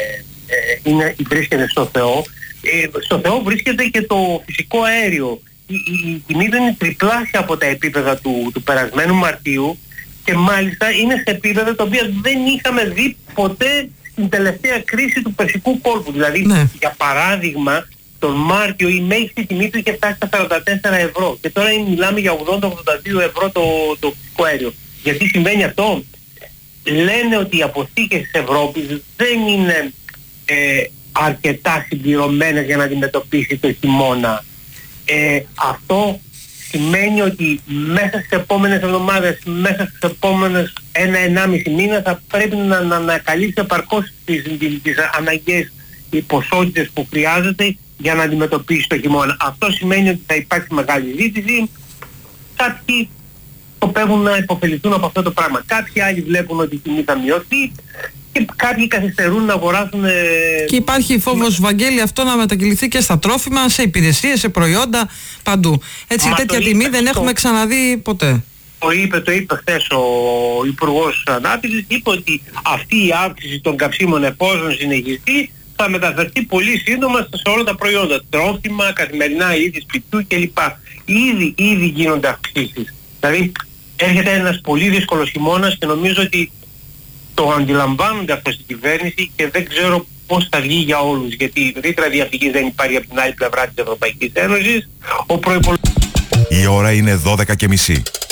ε, είναι, βρίσκεται στο Θεό. Ε, στο Θεό βρίσκεται και το φυσικό αέριο. Η, η, η τιμή δεν είναι τριπλάσια από τα επίπεδα του, του περασμένου Μαρτίου και μάλιστα είναι σε επίπεδα τα οποία δεν είχαμε δει ποτέ την τελευταία κρίση του Περσικού κόλπου. Δηλαδή, ναι. Για παράδειγμα, τον Μάρτιο η μέγιστη τιμή του είχε φτάσει στα σαράντα τέσσερα ευρώ και τώρα μιλάμε για ογδόντα με ογδόντα δύο ευρώ το, το φυσικό αέριο. Γιατί συμβαίνει αυτό? Λένε ότι οι αποθήκες της Ευρώπης δεν είναι ε, αρκετά συμπληρωμένες για να αντιμετωπίσει το χειμώνα. Ε, αυτό σημαίνει ότι μέσα στις επόμενες εβδομάδες, μέσα στις επόμενες ένα ενάμιση μήνα θα πρέπει να, να, να καλύψει επαρκώς τις, τις, τις αναγκαίες ποσότητες που χρειάζεται για να αντιμετωπίσει το χειμώνα. Αυτό σημαίνει ότι θα υπάρξει μεγάλη ζήτηση. Κάποιοι σκοπεύουν να υποφεληθούν από αυτό το πράγμα. Κάποιοι άλλοι βλέπουν ότι η τιμή θα μειωθεί και κάποιοι καθυστερούν να αγοράσουν. Ε... Και υπάρχει φόβος, Βαγγέλη, αυτό να μετακυληθεί και στα τρόφιμα, σε υπηρεσίες, σε προϊόντα, παντού. Έτσι, Μα τέτοια τιμή δεν το... έχουμε ξαναδεί ποτέ. Το είπε, το είπε χθες ο Υπουργός Ανάπτυξης, είπε ότι αυτή η αύξηση των καυσίμων εφόσον συνεχιστεί θα μεταφερθεί πολύ σύντομα σε όλα τα προϊόντα. Τρόφιμα, καθημερινά είδη σπιτιού κλπ. Ήδη, ήδη γίνονται αυξήσεις. Δηλαδή έρχεται ένας πολύ δύσκολος χειμώνας και νομίζω ότι το αντιλαμβάνονται αυτό στην κυβέρνηση και δεν ξέρω πώς θα βγει για όλους, γιατί η ρήτρα διαφυγής δεν υπάρχει από την άλλη πλευρά της Ευρωπαϊκής Ένωσης. Ο προϋπολογισμός... Η ώρα είναι δώδεκα και μισή.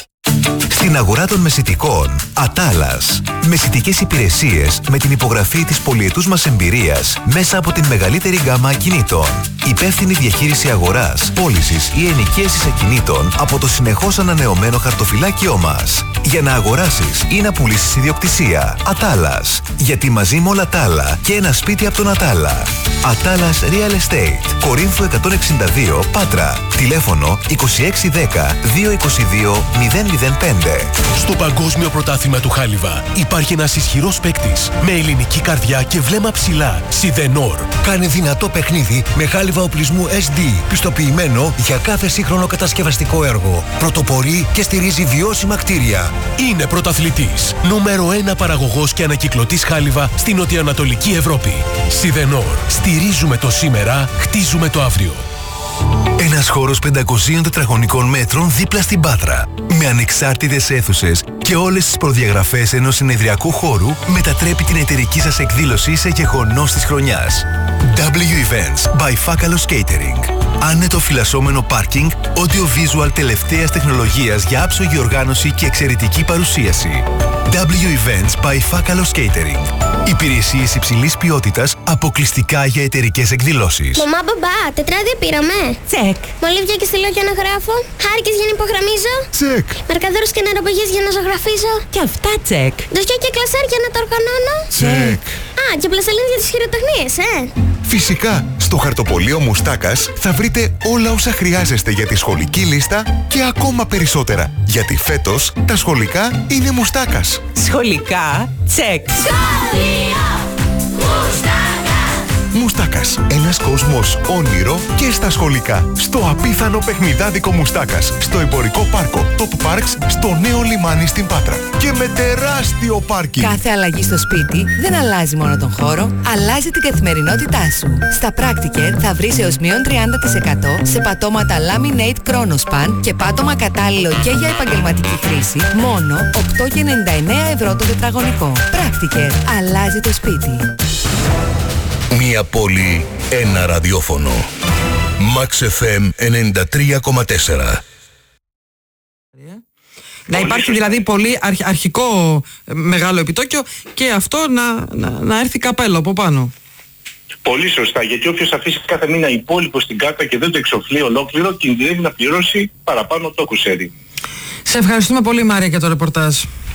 Στην αγορά των μεσιτικών, Ατάλας. Μεσιτικές υπηρεσίες με την υπογραφή της πολυετούς μας εμπειρίας μέσα από την μεγαλύτερη γκάμα ακινήτων. Υπεύθυνη διαχείριση αγοράς, πώλησης ή ενοικίασης ακινήτων από το συνεχώς ανανεωμένο χαρτοφυλάκιό μας. Για να αγοράσεις ή να πουλήσεις ιδιοκτησία. Ατάλας. Γιατί μαζί με όλα τα άλλα και ένα σπίτι από τον Ατάλα. Ατάλας Real Estate. Κορίνθου εκατόν εξήντα δύο, Πάτρα. Τηλέφωνο είκοσι έξι δέκα διακόσια είκοσι δύο μηδέν μηδέν πέντε. Στο Παγκόσμιο Πρωτάθλημα του Χάλιβα υπάρχει ένας ισχυρός παίκτης με ελληνική καρδιά και βλέμμα ψηλά. Σιδενόρ. Κάνει δυνατό παιχνίδι με χάλιβα οπλισμού ες ντι, πιστοποιημένο για κάθε σύγχρονο κατασκευαστικό έργο. Πρωτοπορεί και στηρίζει βιώσιμα κτίρια. Είναι πρωταθλητής. Νούμερο ένα παραγωγός και ανακυκλωτής χάλιβα στην νοτιοανατολική Ευρώπη. Σιδενόρ. Στηρίζουμε το σήμερα, χτίζουμε το αύριο. Ένας χώρος πεντακοσίων τετραγωνικών μέτρων δίπλα στην Πάτρα. Με ανεξάρτητες αίθουσες και όλες τις προδιαγραφές ενός συνεδριακού χώρου μετατρέπει την εταιρική σας εκδήλωση σε γεγονός της χρονιάς. ντάμπλιου Events by Fakalos Catering. Άνετο φυλασσόμενο πάρκινγκ, audio-visual τελευταίας τεχνολογίας για άψογη οργάνωση και εξαιρετική παρουσίαση. ντάμπλιου Events by Fakalos Catering. Υπηρεσίες υψηλής ποιότητας αποκλειστικά για εταιρικές εκδηλώσεις. Μαμά, μπαμπά, τετράδια πήραμε. Τσεκ. Μολύβια και στυλό για να γράφω. Χάρηκες για να υπογραμμίζω. Τσεκ. Μαρκαδόρους και νεροπαγιές για να ζωγραφίζω. Και αυτά τσεκ. Δοσιά και κλασάρ για να τα οργανώνω. Τσεκ. Α, και πλαστελίν για τις χειροτεχνίες, ε. Φυσικά, στο χαρτοπολείο Μουστάκας θα βρείτε όλα όσα χρειάζεστε για τη σχολική λίστα και ακόμα περισσότερα. Γιατί φέτος τα σχολικά είναι Μουστάκας. Σχολικά, τσεκ. Σχολείο Μουστάκας. Μουστάκας. Ένας κόσμος όνειρο και στα σχολικά. Στο απίθανο παιχνιδάδικο Μουστάκας. Στο εμπορικό πάρκο Top Parks, στο νέο λιμάνι στην Πάτρα. Και με τεράστιο πάρκινγκ. Κάθε αλλαγή στο σπίτι δεν αλλάζει μόνο τον χώρο, αλλάζει την καθημερινότητά σου. Στα Practicare θα βρεις έως μείον τριάντα τοις εκατό σε πατώματα Laminate Chronospan και πάτωμα κατάλληλο και για επαγγελματική χρήση, μόνο οκτώ κόμμα ενενήντα εννέα ευρώ το τετραγωνικό. Practicare. Αλλάζει το σπίτι. Μία πόλη, ένα ραδιόφωνο. Max εφ εμ ενενήντα τρία κόμμα τέσσερα. Να υπάρχει δηλαδή πολύ αρχ, αρχικό μεγάλο επιτόκιο και αυτό να, να, να έρθει καπέλο από πάνω. Πολύ σωστά, γιατί όποιος αφήσει κάθε μήνα υπόλοιπο στην κάρτα και δεν το εξοφλεί ολόκληρο, κινδυνεύει να πληρώσει παραπάνω το κουσέρι. Σε ευχαριστούμε πολύ, Μάρια, για το ρεπορτάζ.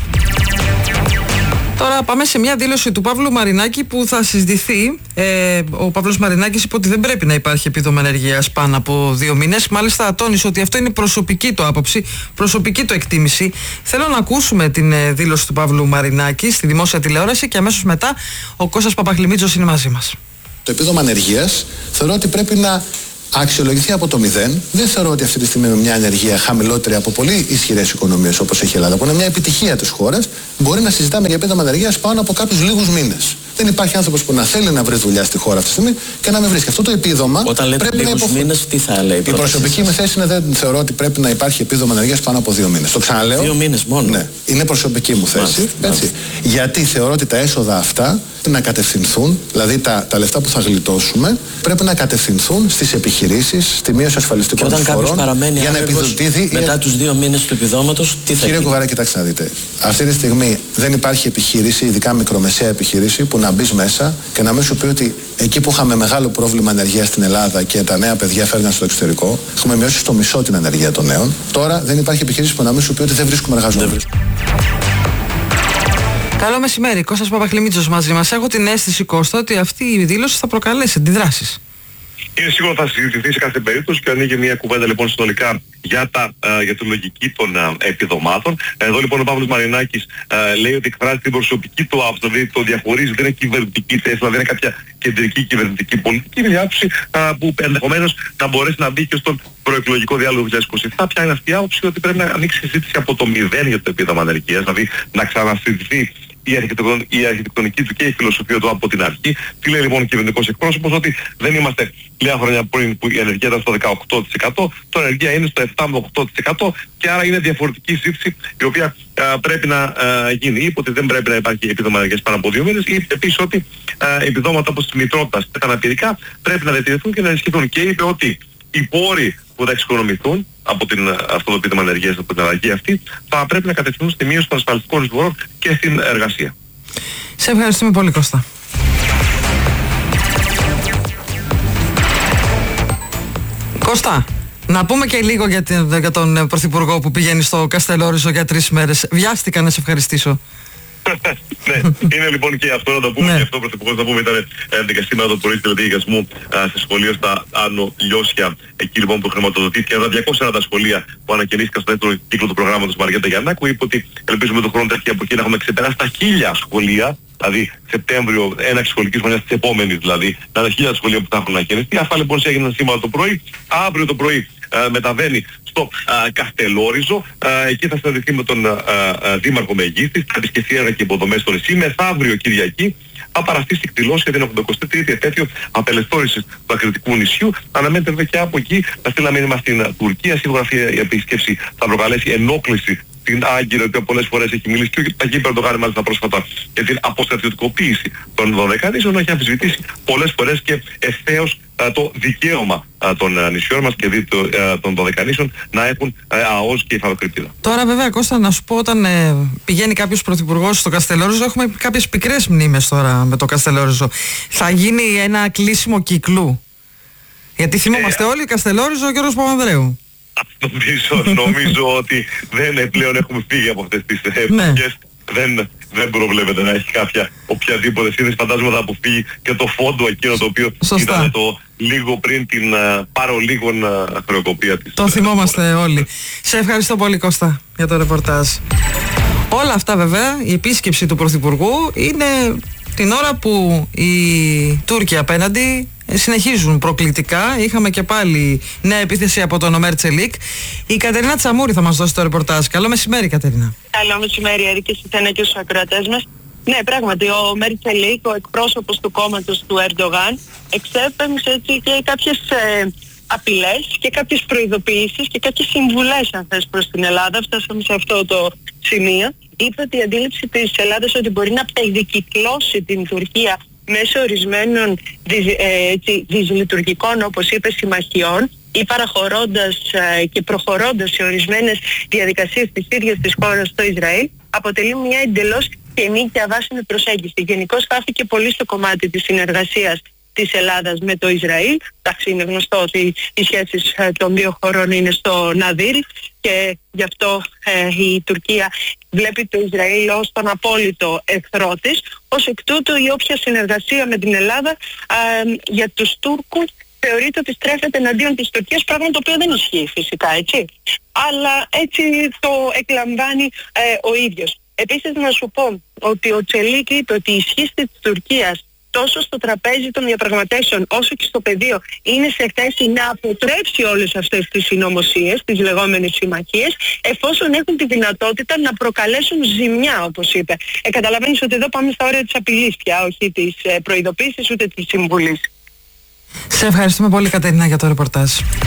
Τώρα πάμε σε μια δήλωση του Παύλου Μαρινάκη που θα συζητηθεί. Ε, ο Παύλος Μαρινάκης είπε ότι δεν πρέπει να υπάρχει επίδομα ανεργίας πάνω από δύο μήνες. Μάλιστα τόνισε ότι αυτό είναι προσωπική του άποψη, προσωπική του εκτίμηση. Θέλω να ακούσουμε την ε, δήλωση του Παύλου Μαρινάκη στη δημόσια τηλεόραση και αμέσως μετά ο Κώστας Παπαχλημίτσος είναι μαζί μας. Το επίδομα ανεργίας θεωρώ ότι πρέπει να αξιολογηθεί από το μηδέν. Δεν θεωρώ ότι αυτή τη στιγμή με μια ανεργία χαμηλότερη από πολύ ισχυρές οικονομίες όπως έχει η Ελλάδα, που είναι μια επιτυχία της χώρας, μπορεί να συζητάμε για επίδομα ανεργίας πάνω από κάποιους λίγους μήνες. Δεν υπάρχει άνθρωπος που να θέλει να βρει δουλειά στη χώρα αυτή τη στιγμή και να μην βρίσκει. Αυτό το επίδομα. Όταν λέτε πρέπει λίγους να υποφ... μήνες, τι θα λέει η, η προσωπική μου θέση είναι δεν θεωρώ ότι πρέπει να υπάρχει επίδομα ανεργίας πάνω από δύο μήνες. Το ξαναλέω. Δύο μήνες μόνο. Ναι, είναι προσωπική μου θέση. Μάλιστα, έτσι. Μάλιστα. Γιατί θεωρώ ότι τα έσοδα αυτά να κατευθυνθούν, δηλαδή τα, τα λεφτά που θα γλιτώσουμε, πρέπει να κατευθυνθούν στις επιχειρήσεις, στη μείωση ασφαλιστικών εισφορών. Και όταν κάποιος παραμένει για να επιδοτήσει μετά τους δύο μήνες του επιδόματος, τι θα Κύριε γίνει? Κουβάρα, κοιτάξτε να δείτε. Αυτή τη στιγμή δεν υπάρχει επιχείρηση, ειδικά μικρομεσαία επιχείρηση, που να μπει μέσα και να μην σου πει ότι εκεί που είχαμε μεγάλο πρόβλημα ανεργίας στην Ελλάδα και τα νέα παιδιά φέρναν στο εξωτερικό, έχουμε μειώσει στο μισό την ανεργία των νέων. Τώρα δεν υπάρχει επιχείρηση που να μην σου πει ότι δεν βρίσκουμε εργαζόμενους. Καλό μεσημέρι, Κώστας Παπαχλημίτσος μαζί μας. Έχω την αίσθηση, Κώστα, ότι αυτή η δήλωση θα προκαλέσει αντιδράσεις. Είναι σίγουρο θα συζητηθεί σε κάθε περίπτωση και ανοίγει μια κουβέντα λοιπόν συνολικά για, τα, α, για τη λογική των α, επιδομάτων. Εδώ λοιπόν ο Παύλος Μαρινάκης α, λέει ότι εκφράζει την προσωπική του άποψη, δηλαδή το διαχωρίζει, δεν είναι κυβερνητική θέση, δηλαδή δεν είναι κάποια κεντρική κυβερνητική πολιτική, είναι μια άποψη α, που ενδεχομένως να μπορέσει να μπει και στον προεκλογικό διάλογο του δύο χιλιάδες είκοσι επτά. Ποια είναι αυτή η άποψη? Ότι πρέπει να ανοίξει συζήτηση από το μηδέν για το επίδομα ανεργίας, δηλαδή να ξανασυζητηθεί η, αρχιτεκτον, η αρχιτεκτονική του και η φιλοσοφία του από την αρχή. Τι λέει λοιπόν ο κυβερνητικός εκπρόσωπος? Ότι δεν είμαστε λίγα χρόνια πριν που η ενεργεία ήταν στο δεκαοκτώ τοις εκατό, τώρα η ενεργεία είναι στο επτά με οκτώ τοις εκατό και άρα είναι διαφορετική σύντηση η οποία α, πρέπει να α, γίνει. Είπε ότι δεν πρέπει να υπάρχει επίδομα ανεργίας πάνω από δύο μήνες. Είπε επίσης ότι α, επιδόματα όπως τη μητρότητα και τα αναπηρικά πρέπει να διατηρηθούν και να ενισχυθούν. Και είπε ότι οι πόροι που θα εξοικονομηθούν από την, αυτό το επίδομα ανεργίας, από την αλλαγή αυτή, θα πρέπει να κατευθυνούν στη μείωση των ασφαλιστικών εισφορών και στην εργασία. Σε ευχαριστούμε πολύ, Κώστα. Κώστα, να πούμε και λίγο για, την, για τον Πρωθυπουργό που πηγαίνει στο Καστελόριζο για τρεις μέρες. Βιάστηκα να σε ευχαριστήσω. Ναι, είναι λοιπόν και αυτό να το πούμε, ναι. Και αυτό ο Πρωθυπουργός να πούμε ήταν έντεκα σήμερα το πρωί στρατηγικασμού σε σχολείο στα Άνω Λιώσια, εκεί λοιπόν που χρηματοδοτήθηκε τα διακόσια σαράντα σχολεία που ανακαινίστηκαν στο δεύτερο κύκλο του προγράμματος Μαριέτα Γιαννάκου. Είπε ότι ελπίζουμε τον χρόνο τέτοια από εκεί να έχουμε ξεπεράσει τα χίλια σχολεία, δηλαδή Σεπτέμβριο, έναρξη σχολικής χρονιάς της επόμενης δηλαδή, να είναι χίλια σχολεία που θα έχουν ανακαινιστεί. Αυτά λοιπόν έγιναν σήμερα το πρωί. Αύριο το πρωί Uh, μεταβαίνει στο uh, Καστελόριζο. Uh, εκεί θα συναντηθεί με τον uh, uh, Δήμαρχο Μεγίστης, θα επισκεφθεί έργα και υποδομές στο νησί. Μεθαύριο Κυριακή θα παραστεί στην εκδηλώση για την ογδοηκοστή τρίτη επέτειο απελευθέρωσης του Ακριτικού νησιού. Αναμένεται βέβαια και από εκεί να στείλει ένα μήνυμα στην uh, Τουρκία. Σίγουρα αυτή η επίσκεψη θα προκαλέσει ενόχληση στην Άγκυρα, η οποία πολλές φορές έχει μιλήσει και ο Ταγί Ερντογάν μάλιστα πρόσφατα για την αποστρατιωτικοποίηση των Δωδεκανήσεων, έχει αμφισβητήσει πολλές φορές και ευθέως α, το δικαίωμα α, των α, νησιών μας και δι, το, α, των Δωδεκανήσεων να έχουν α, ΑΟΣ και υφαλοκρηπτίδα. Τώρα βέβαια, Κώστα, να σου πω, όταν ε, πηγαίνει κάποιος πρωθυπουργός στο Καστελόριζο, έχουμε κάποιες πικρές μνήμες τώρα με το Καστελόριζο. Θα γίνει ένα κλείσιμο κύκλου. Γιατί θυμόμαστε ε, όλοι Καστελόριζο, ο Γιώργος Παπανδρέου. Νομίζω, νομίζω ότι δεν πλέον έχουμε φύγει από αυτές τις εποχές. Δεν, δεν προβλέπεται να έχει κάποια οποιαδήποτε σύνδεση. Φαντάζομαι θα αποφύγει και το φόντο εκείνο το οποίο Σωστά. Ήταν το λίγο πριν την uh, πάρο λίγων uh, χρεοκοπία της. Το θυμόμαστε όλοι. Σε ευχαριστώ πολύ, Κώστα, για το ρεπορτάζ. Όλα αυτά βέβαια, η επίσκεψη του Πρωθυπουργού είναι την ώρα που οι Τούρκοι απέναντι συνεχίζουν προκλητικά. Είχαμε και πάλι νέα επίθεση από τον Ομέρ Τσελίκ. Η Κατερίνα Τσαμούρη θα μας δώσει το ρεπορτάζ. Καλό μεσημέρι, Κατερίνα. Καλό μεσημέρι, Έρη, και στους και στους ακροατές μας. Ναι, πράγματι, ο Ομέρ Τσελίκ, ο εκπρόσωπος του κόμματος του Ερντογάν, εξέπεμψε έτσι και κάποιες ε, απειλές και κάποιες προειδοποιήσεις και κάποιες συμβουλές, αν θες, προς την Ελλάδα. Φτάσαμε σε αυτό το σημείο. Είπε ότι η αντίληψη της Ελλάδας ότι μπορεί να περικυκλώσει την Τουρκία μέσω ορισμένων δυσ, ε, έτσι, δυσλειτουργικών, όπως είπε, συμμαχιών ή παραχωρώντας ε, και προχωρώντας σε ορισμένες διαδικασίες της ίδιας της χώρας στο Ισραήλ, αποτελεί μια εντελώς καινή και αβάσιμη προσέγγιση. Γενικώς χάθηκε πολύ στο κομμάτι της συνεργασίας της Ελλάδας με το Ισραήλ. Εντάξει, είναι γνωστό ότι οι σχέσεις ε, των δύο χωρών είναι στο ναδύρι και γι' αυτό ε, η Τουρκία βλέπει το Ισραήλ ως τον απόλυτο εχθρό της. Ως εκ τούτου η όποια συνεργασία με την Ελλάδα ε, για τους Τούρκους θεωρείται ότι στρέφεται εναντίον της Τουρκίας, πράγμα το οποίο δεν ισχύει φυσικά, έτσι. Αλλά έτσι το εκλαμβάνει ε, ο ίδιος. Επίσης να σου πω ότι ο Τσελίκ είπε ότι η ισχύ της Τουρκίας τόσο στο τραπέζι των διαπραγματεύσεων όσο και στο πεδίο είναι σε θέση να αποτρέψει όλες αυτές τις συνωμοσίες, τις λεγόμενες συμμαχίες, εφόσον έχουν τη δυνατότητα να προκαλέσουν ζημιά, όπως είπε. Ε, καταλαβαίνεις ότι εδώ πάμε στα όρια της απειλής πια, όχι της ε, προειδοποίησης ούτε της συμβουλής. Σε ευχαριστούμε πολύ, Κατερίνα, για το ρεπορτάζ.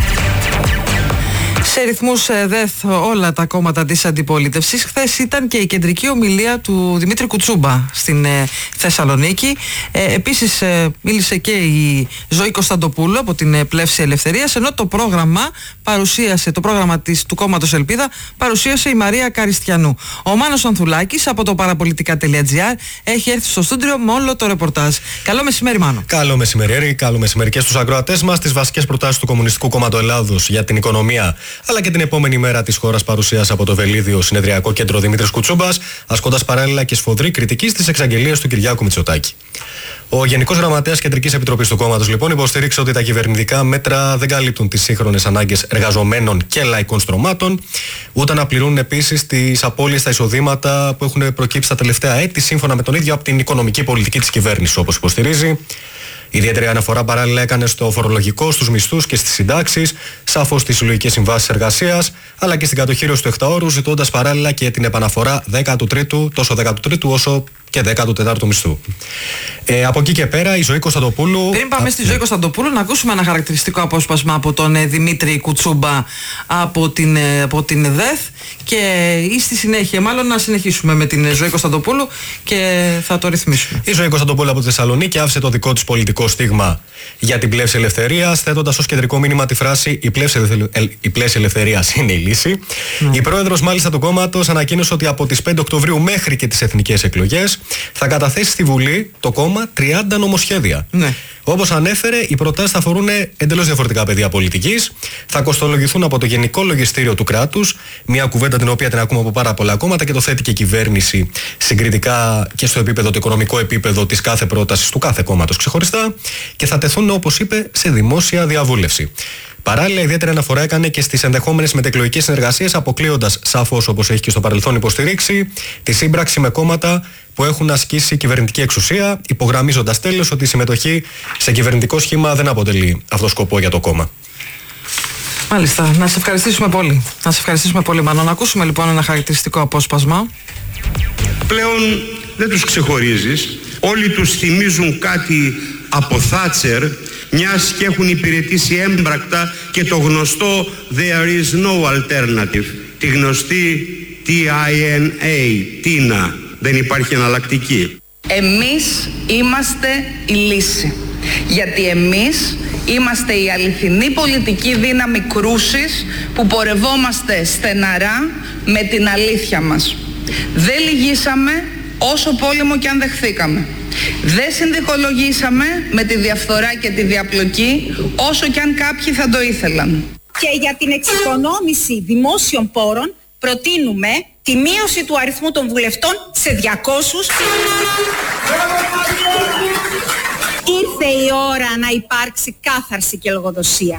Σε ρυθμούς ε, ΔΕΘ όλα τα κόμματα της αντιπολίτευσης. Χθες ήταν και η κεντρική ομιλία του Δημήτρη Κουτσούμπα στην ε, Θεσσαλονίκη. Ε, επίσης ε, μίλησε και η Ζωή Κωνσταντοπούλου από την ε, Πλεύση Ελευθερίας, ενώ το πρόγραμμα παρουσίασε, το πρόγραμμα της, του κόμματος Ελπίδα παρουσίασε η Μαρία Καριστιανού. Ο Μάνος Ανθουλάκης από το παραπολιτικά.gr έχει έρθει στο στούντιο με όλο το ρεπορτάζ. Καλό μεσημέρι, Μάνο. Καλό μεσημέρι, καλό μεσημέρι και στους ακροατές μας. Τις βασικές προτάσεις του Κομμουνιστικού Κόμματος Ελλάδος για την οικονομία, αλλά και την επόμενη μέρα της χώρας παρουσίασε από το Βελίδιο Συνεδριακό Κέντρο Δημήτρης Κουτσούμπας, ασκώντας παράλληλα και σφοδρή κριτική στις εξαγγελίες του Κυριάκου Μητσοτάκη. Ο Γενικός Γραμματέας Κεντρικής Επιτροπής του κόμματος λοιπόν υποστήριξε ότι τα κυβερνητικά μέτρα δεν καλύπτουν τις σύγχρονες ανάγκες εργαζομένων και λαϊκών στρωμάτων, ούτε να πληρούν επίσης τις απώλειες στα εισοδήματα που έχουν προκύψει τα τελευταία έτη, σύμφωνα με τον ίδιο από την οικονομική πολιτική της κυβέρνησης, όπως υποστηρίζει. Ιδιαίτερη αναφορά παράλληλα έκανε στο φορολογικό, στους μισθούς και στις συντάξεις, σαφώς στις συλλογικές συμβάσεις εργασίας, αλλά και στην κατοχήρωση του επτάωρου, ζητώντας παράλληλα και την επαναφορά δέκατου τρίτου, τόσο δέκατου τρίτου όσο και δέκατο τέταρτο μισθού. Ε, από εκεί και πέρα η Ζωή Κωνσταντοπούλου. Πριν πάμε στη Ζωή Κωνσταντοπούλου, να ακούσουμε ένα χαρακτηριστικό απόσπασμα από τον ε, Δημήτρη Κουτσούμπα από την, ε, από την ΔΕΘ και ή στη συνέχεια, μάλλον να συνεχίσουμε με την Ζωή Κωνσταντοπούλου και θα το ρυθμίσουμε. Η Ζωή Κωνσταντοπούλου από τη Θεσσαλονίκη άφησε το δικό της πολιτικό στίγμα για την πλεύση ελευθερίας, θέτοντας ως κεντρικό μήνυμα τη φράση «Η πλεύση, ελευθε... η πλεύση ελευθερίας είναι η λύση». Ναι. Η πρόεδρος μάλιστα του κόμματος ανακοίνωσε ότι από τις πέντε Οκτωβρίου μέχρι και τις εθνικές εκλογές θα καταθέσει στη Βουλή το κόμμα τριάντα νομοσχέδια. Ναι. Όπως ανέφερε, οι προτάσεις θα αφορούν εντελώς διαφορετικά πεδία πολιτικής, θα κοστολογηθούν από το Γενικό Λογιστήριο του κράτους, μια κουβέντα την οποία την ακούμε από πάρα πολλά κόμματα και το θέτει και η κυβέρνηση συγκριτικά και στο επίπεδο, το οικονομικό επίπεδο της κάθε πρότασης του κάθε κόμματος ξεχωριστά, και θα τεθούν, όπως είπε, σε δημόσια διαβούλευση. Παράλληλα, ιδιαίτερη αναφορά έκανε και στις ενδεχόμενες μετεκλογικές συνεργασίες, αποκλείοντας σαφώς, όπως έχει και στο παρελθόν υποστηρίξει, τη σύμπραξη με κόμματα που έχουν ασκήσει κυβερνητική εξουσία, υπογραμμίζοντας τέλος ότι η συμμετοχή σε κυβερνητικό σχήμα δεν αποτελεί αυτό σκοπό για το κόμμα. Μάλιστα. Να σε ευχαριστήσουμε πολύ. Να σε ευχαριστήσουμε πολύ, Μανώ. Να ακούσουμε λοιπόν ένα χαρακτηριστικό απόσπασμα. Πλέον δεν τους ξεχωρίζεις. Όλοι τους θυμίζουν κάτι από Θάτσερ, μιας και έχουν υπηρετήσει έμπρακτα και το γνωστό There is no alternative, τη γνωστή τι άι εν έι, τίνα, δεν υπάρχει εναλλακτική. Εμείς είμαστε η λύση, γιατί εμείς είμαστε η αληθινή πολιτική δύναμη κρούσης που πορευόμαστε στεναρά με την αλήθεια μας. Δεν λυγίσαμε όσο πόλεμο και αν δεχθήκαμε. Δεν συνδικολογήσαμε με τη διαφθορά και τη διαπλοκή όσο και αν κάποιοι θα το ήθελαν. Και για την εξοικονόμηση δημόσιων πόρων προτείνουμε τη μείωση του αριθμού των βουλευτών σε διακόσιους. Ήρθε η ώρα να υπάρξει κάθαρση και λογοδοσία.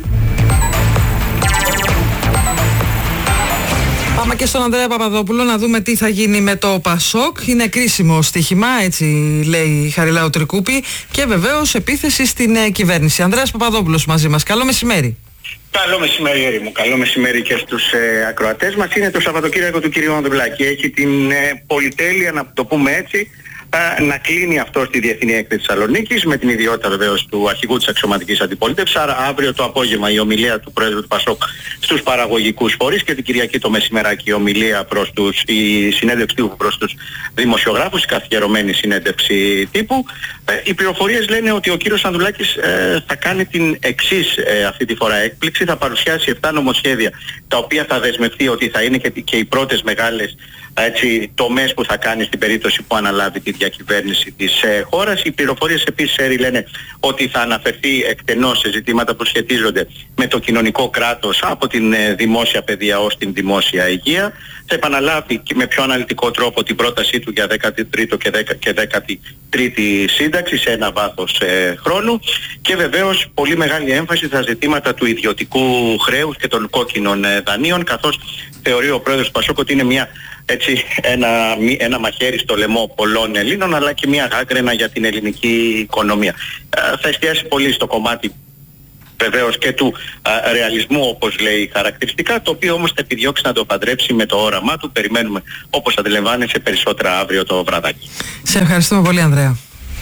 Πάμε και στον Ανδρέα Παπαδόπουλο να δούμε τι θα γίνει με το Πασόκ. Είναι κρίσιμο στοίχημα, έτσι λέει η Χαριλάου Τρικούπη, και βεβαίως επίθεση στην ε, κυβέρνηση. Ανδρέας Παπαδόπουλος μαζί μας. Καλό μεσημέρι. Καλό μεσημέρι, Έρη μου. Καλό μεσημέρι και στους ε, ακροατές μας. Είναι το Σαββατοκύριακο του κυρίου Ανδρουλάκη. Έχει την ε, πολυτέλεια, να το πούμε έτσι, να κλείνει αυτό στη Διεθνή Έκθεση Θεσσαλονίκης με την ιδιότητα βεβαίως του αρχηγού της αξιωματικής αντιπολίτευσης. Άρα αύριο το απόγευμα η ομιλία του Πρόεδρου του Πασόκ στους παραγωγικούς φορείς και την Κυριακή το μεσημεράκι η ομιλία προς τους, η συνέντευξη τύπου προς τους δημοσιογράφους, η καθιερωμένη συνέντευξη τύπου. Ε, οι πληροφορίες λένε ότι ο κύριος Ανδρουλάκης ε, θα κάνει την εξής ε, αυτή τη φορά έκπληξη. Θα παρουσιάσει επτά νομοσχέδια τα οποία θα δεσμευτεί ότι θα είναι και, και οι πρώτες μεγάλες έτσι, τομές που θα κάνει στην περίπτωση που αναλάβει τη διακυβέρνηση της ε, χώρας. Οι πληροφορίες επίσης, Έρη, λένε ότι θα αναφερθεί εκτενώς σε ζητήματα που σχετίζονται με το κοινωνικό κράτος από την ε, δημόσια παιδεία ως την δημόσια υγεία. Θα επαναλάβει και με πιο αναλυτικό τρόπο την πρότασή του για δέκατη τρίτη και δέκατη τρίτη σύνταξη σε ένα βάθος ε, χρόνου, και βεβαίως πολύ μεγάλη έμφαση στα ζητήματα του ιδιωτικού χρέους και των κόκκινων ε, δανείων, καθώς θεωρεί ο πρόεδρος Πασόκ ότι είναι μια, έτσι, ένα, ένα μαχαίρι στο λαιμό πολλών Ελλήνων, αλλά και μια γάγκρενα για την ελληνική οικονομία. Ε, θα εστιάσει πολύ στο κομμάτι βεβαίως και του α, ρεαλισμού, όπως λέει χαρακτηριστικά, το οποίο όμως θα επιδιώξει να το παντρέψει με το όραμά του. Περιμένουμε, όπως αντιλαμβάνεσαι, περισσότερα αύριο το βραδάκι. Σε ευχαριστούμε πολύ, Ανδρέα.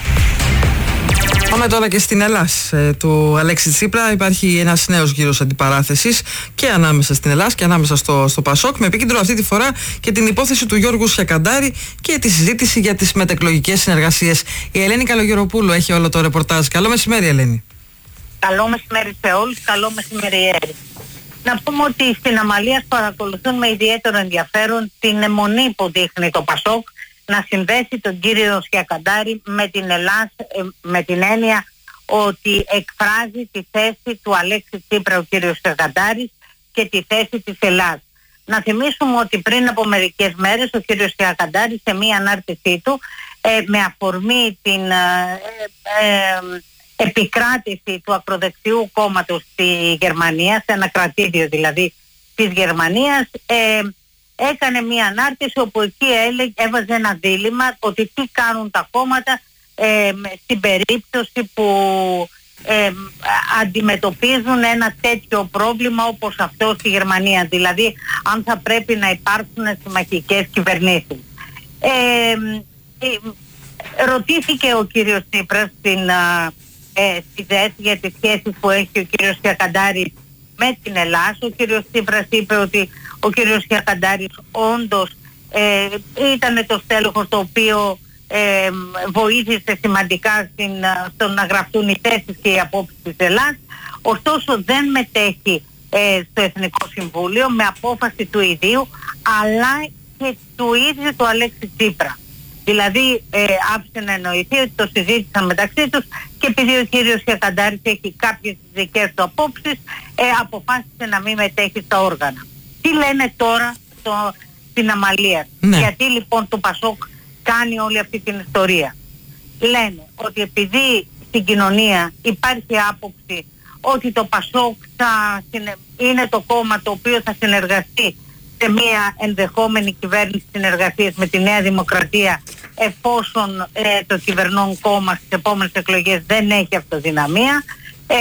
Πάμε τώρα και στην Ελλάς ε, του Αλέξη Τσίπρα. Υπάρχει ένας νέος γύρος αντιπαράθεσης και ανάμεσα στην Ελλάς και ανάμεσα στο, στο Πασόκ, με επίκεντρο αυτή τη φορά και την υπόθεση του Γιώργου Σιακαντάρη και τη συζήτηση για τις μετεκλογικές συνεργασίες. Η Ελένη Καλογεροπούλου έχει όλο το ρεπορτάζ. Καλό μεσημέρι, Ελένη. Καλό μεσημέρι σε όλους, καλό μεσημέρι, Έρη. Να πούμε ότι στην Αμαλίας παρακολουθούν με ιδιαίτερο ενδιαφέρον την αιμονή που δείχνει το Πασόκ να συνδέσει τον κύριο Σιακαντάρη με την Ελλάδα, με την έννοια ότι εκφράζει τη θέση του Αλέξη Τσίπρα ο κύριος Σιακαντάρης και τη θέση της Ελλάδας. Να θυμίσουμε ότι πριν από μερικές μέρες ο κύριος Σιακαντάρης σε μία ανάρτησή του ε, με αφορμή την ε, ε, επικράτηση του ακροδεξιού κόμματος στη Γερμανία, σε ένα κρατήδιο δηλαδή της Γερμανίας, ε, έκανε μία ανάρτηση όπου εκεί έλεγε, έβαζε ένα δίλημμα ότι τι κάνουν τα κόμματα ε, στην περίπτωση που ε, αντιμετωπίζουν ένα τέτοιο πρόβλημα όπως αυτό στη Γερμανία, δηλαδή αν θα πρέπει να υπάρξουν συμμαχικές κυβερνήσεις. Ε, Ρωτήθηκε ο κύριος Τσίπρας στην, ε, στη ΔΕΣ για τις σχέσεις που έχει ο κύριος Χιακαντάρης με την Ελλάδα. Ο κύριος Τσίπρας είπε ότι ο κύριος Χιακαντάρης όντως ε, ήταν το στέλεχος το οποίο ε, βοήθησε σημαντικά στην, στο να γραφτούν οι θέσεις και οι απόψεις της Ελλάδας. Ωστόσο δεν μετέχει ε, στο Εθνικό Συμβούλιο με απόφαση του ιδίου, αλλά και του ίδιου του Αλέξη Τσίπρα. Δηλαδή ε, άφησε να εννοηθεί ότι το συζήτησαν μεταξύ τους και επειδή ο κύριος Χιακαντάρης έχει κάποιες δικές του απόψεις, ε, αποφάσισε να μην μετέχει στα όργανα. Τι λένε τώρα στο, στην Αμαλία? Ναι. Γιατί λοιπόν το Πασόκ κάνει όλη αυτή την ιστορία? Λένε ότι επειδή στην κοινωνία υπάρχει άποψη ότι το Πασόκ θα είναι το κόμμα το οποίο θα συνεργαστεί σε μια ενδεχόμενη κυβέρνηση συνεργασίας με τη Νέα Δημοκρατία, εφόσον ε, το κυβερνών κόμμα στις επόμενες εκλογές δεν έχει αυτοδυναμία, ε,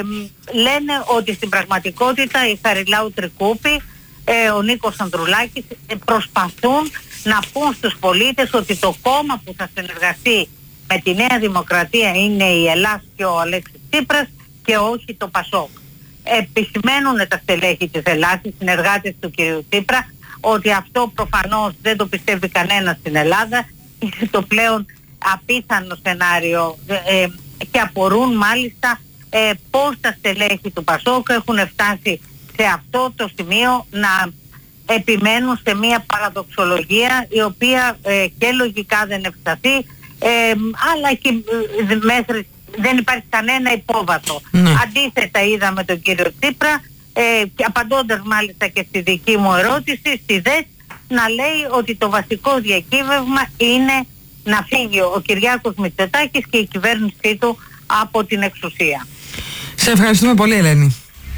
λένε ότι στην πραγματικότητα η Χαριλάου Τρικούπη, ε, ο Νίκος Ανδρουλάκης ε, προσπαθούν να πούν στους πολίτες ότι το κόμμα που θα συνεργαστεί με τη Νέα Δημοκρατία είναι η Ελλάδα και ο Αλέξης Τσίπρας και όχι το Πασόκ. Επισημαίνουν τα στελέχη της Ελλάδας, οι συνεργάτες του κ. Τσίπρα, ότι αυτό προφανώς δεν το πιστεύει κανένα στην Ελλάδα, είναι το πλέον απίθανο σενάριο ε, και απορούν μάλιστα ε, πώς τα στελέχη του Πασόκ έχουν φτάσει σε αυτό το σημείο να επιμένουν σε μια παραδοξολογία η οποία ε, και λογικά δεν ευσταθεί, ε, αλλά και ε, μέχρι δεν υπάρχει κανένα υπόβαθρο. Ναι. Αντίθετα είδαμε τον κύριο Τσίπρα ε, και απαντώντας μάλιστα και στη δική μου ερώτηση στη ΔΕΣ να λέει ότι το βασικό διακύβευμα είναι να φύγει ο Κυριάκος Μητσοτάκης και η κυβέρνησή του από την εξουσία. Σε ευχαριστούμε πολύ, Ελένη.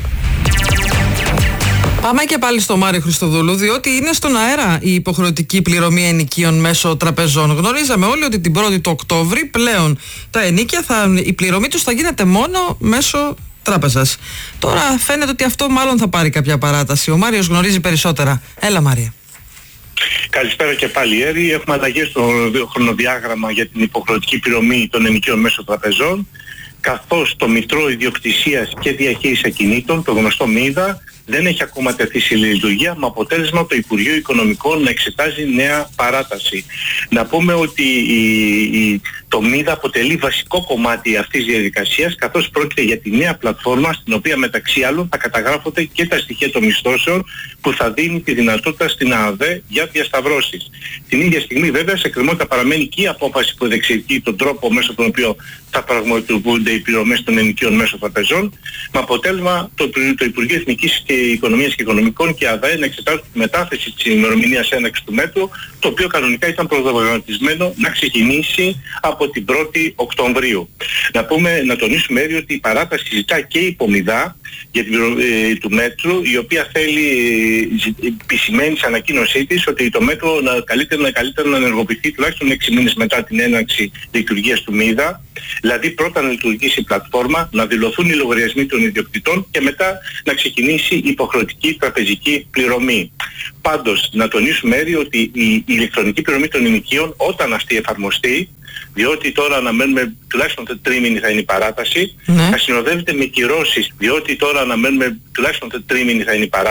Πάμε και πάλι στο Μάριο Χριστοδούλου, διότι είναι στον αέρα η υποχρεωτική πληρωμή ενοικίων μέσω τραπεζών. Γνωρίζαμε όλοι ότι την πρώτη του Οκτώβρη πλέον τα ενοίκια, θα, η πληρωμή τους θα γίνεται μόνο μέσω τράπεζας. Τώρα φαίνεται ότι αυτό μάλλον θα πάρει κάποια παράταση. Ο Μάριος γνωρίζει περισσότερα. Έλα, Μάρια. Καλησπέρα και πάλι, Έρη. Έχουμε αλλαγές στο χρονοδιάγραμμα για την υποχρεωτική πληρωμή των ενοικίων μέσω τραπεζών, καθώς το Μητρό Ιδιοκτησίας και Διαχείρισης Ακινήτων, το γνωστό ΜΙΔΑ, δεν έχει ακόμα τεθεί σε λειτουργία, με αποτέλεσμα το Υπουργείο Οικονομικών να εξετάζει νέα παράταση. Να πούμε ότι η, η, το ΜΙΔΑ αποτελεί βασικό κομμάτι αυτής της διαδικασίας, καθώς πρόκειται για τη νέα πλατφόρμα στην οποία μεταξύ άλλων θα καταγράφονται και τα στοιχεία των μισθώσεων που θα δίνει τη δυνατότητα στην ΑΔΕ για διασταυρώσεις. Την ίδια στιγμή βέβαια σε εκκρεμότητα παραμένει και η απόφαση που διεξηγεί τον τρόπο μέσω τον οποίο θα πραγματοποιούνται οι πληρωμές των ενοικίων μέσω τραπεζών, με αποτέλεσμα το, το Υπουργείο Εθνικής και Οικονομίας και Οικονομικών και ΑΔΕ να εξετάσουν τη μετάθεση της ημερομηνίας έναρξης του μέτρου, το οποίο κανονικά ήταν προγραμματισμένο να ξεκινήσει από την πρώτη Οκτωβρίου. Να πούμε, να τονίσουμε Έρη, ότι η παράταση ζητά και η Υπομηδά για την ε, του μέτρου, η οποία θέλει, ε, επισημαίνει σε ανακοίνωσή της ότι το μέτρο να, καλύτερα, να, καλύτερα να ενεργοποιηθεί τουλάχιστον έξι μήνες μετά την έναρξη λειτουργίας του ΜΙΔΑ, δηλαδή πρώτα να λειτουργήσει η πλατφόρμα, να δηλωθούν οι λογαριασμοί των ιδιοκτητών και μετά να ξεκινήσει η υποχρεωτική τραπεζική πληρωμή. Πάντως, να τονίσουμε Έρη, ότι η, η ηλεκτρονική πληρωμή των ενοικίων, όταν αυτή εφαρμοστεί, διότι τώρα αναμένουμε τουλάχιστον τρίμηνη θα είναι η παράταση, ναι. θα συνοδεύεται με κυρώσεις, διότι τώρα αναμένουμε τουλάχιστον τρίμηνη θα είναι η παράταση.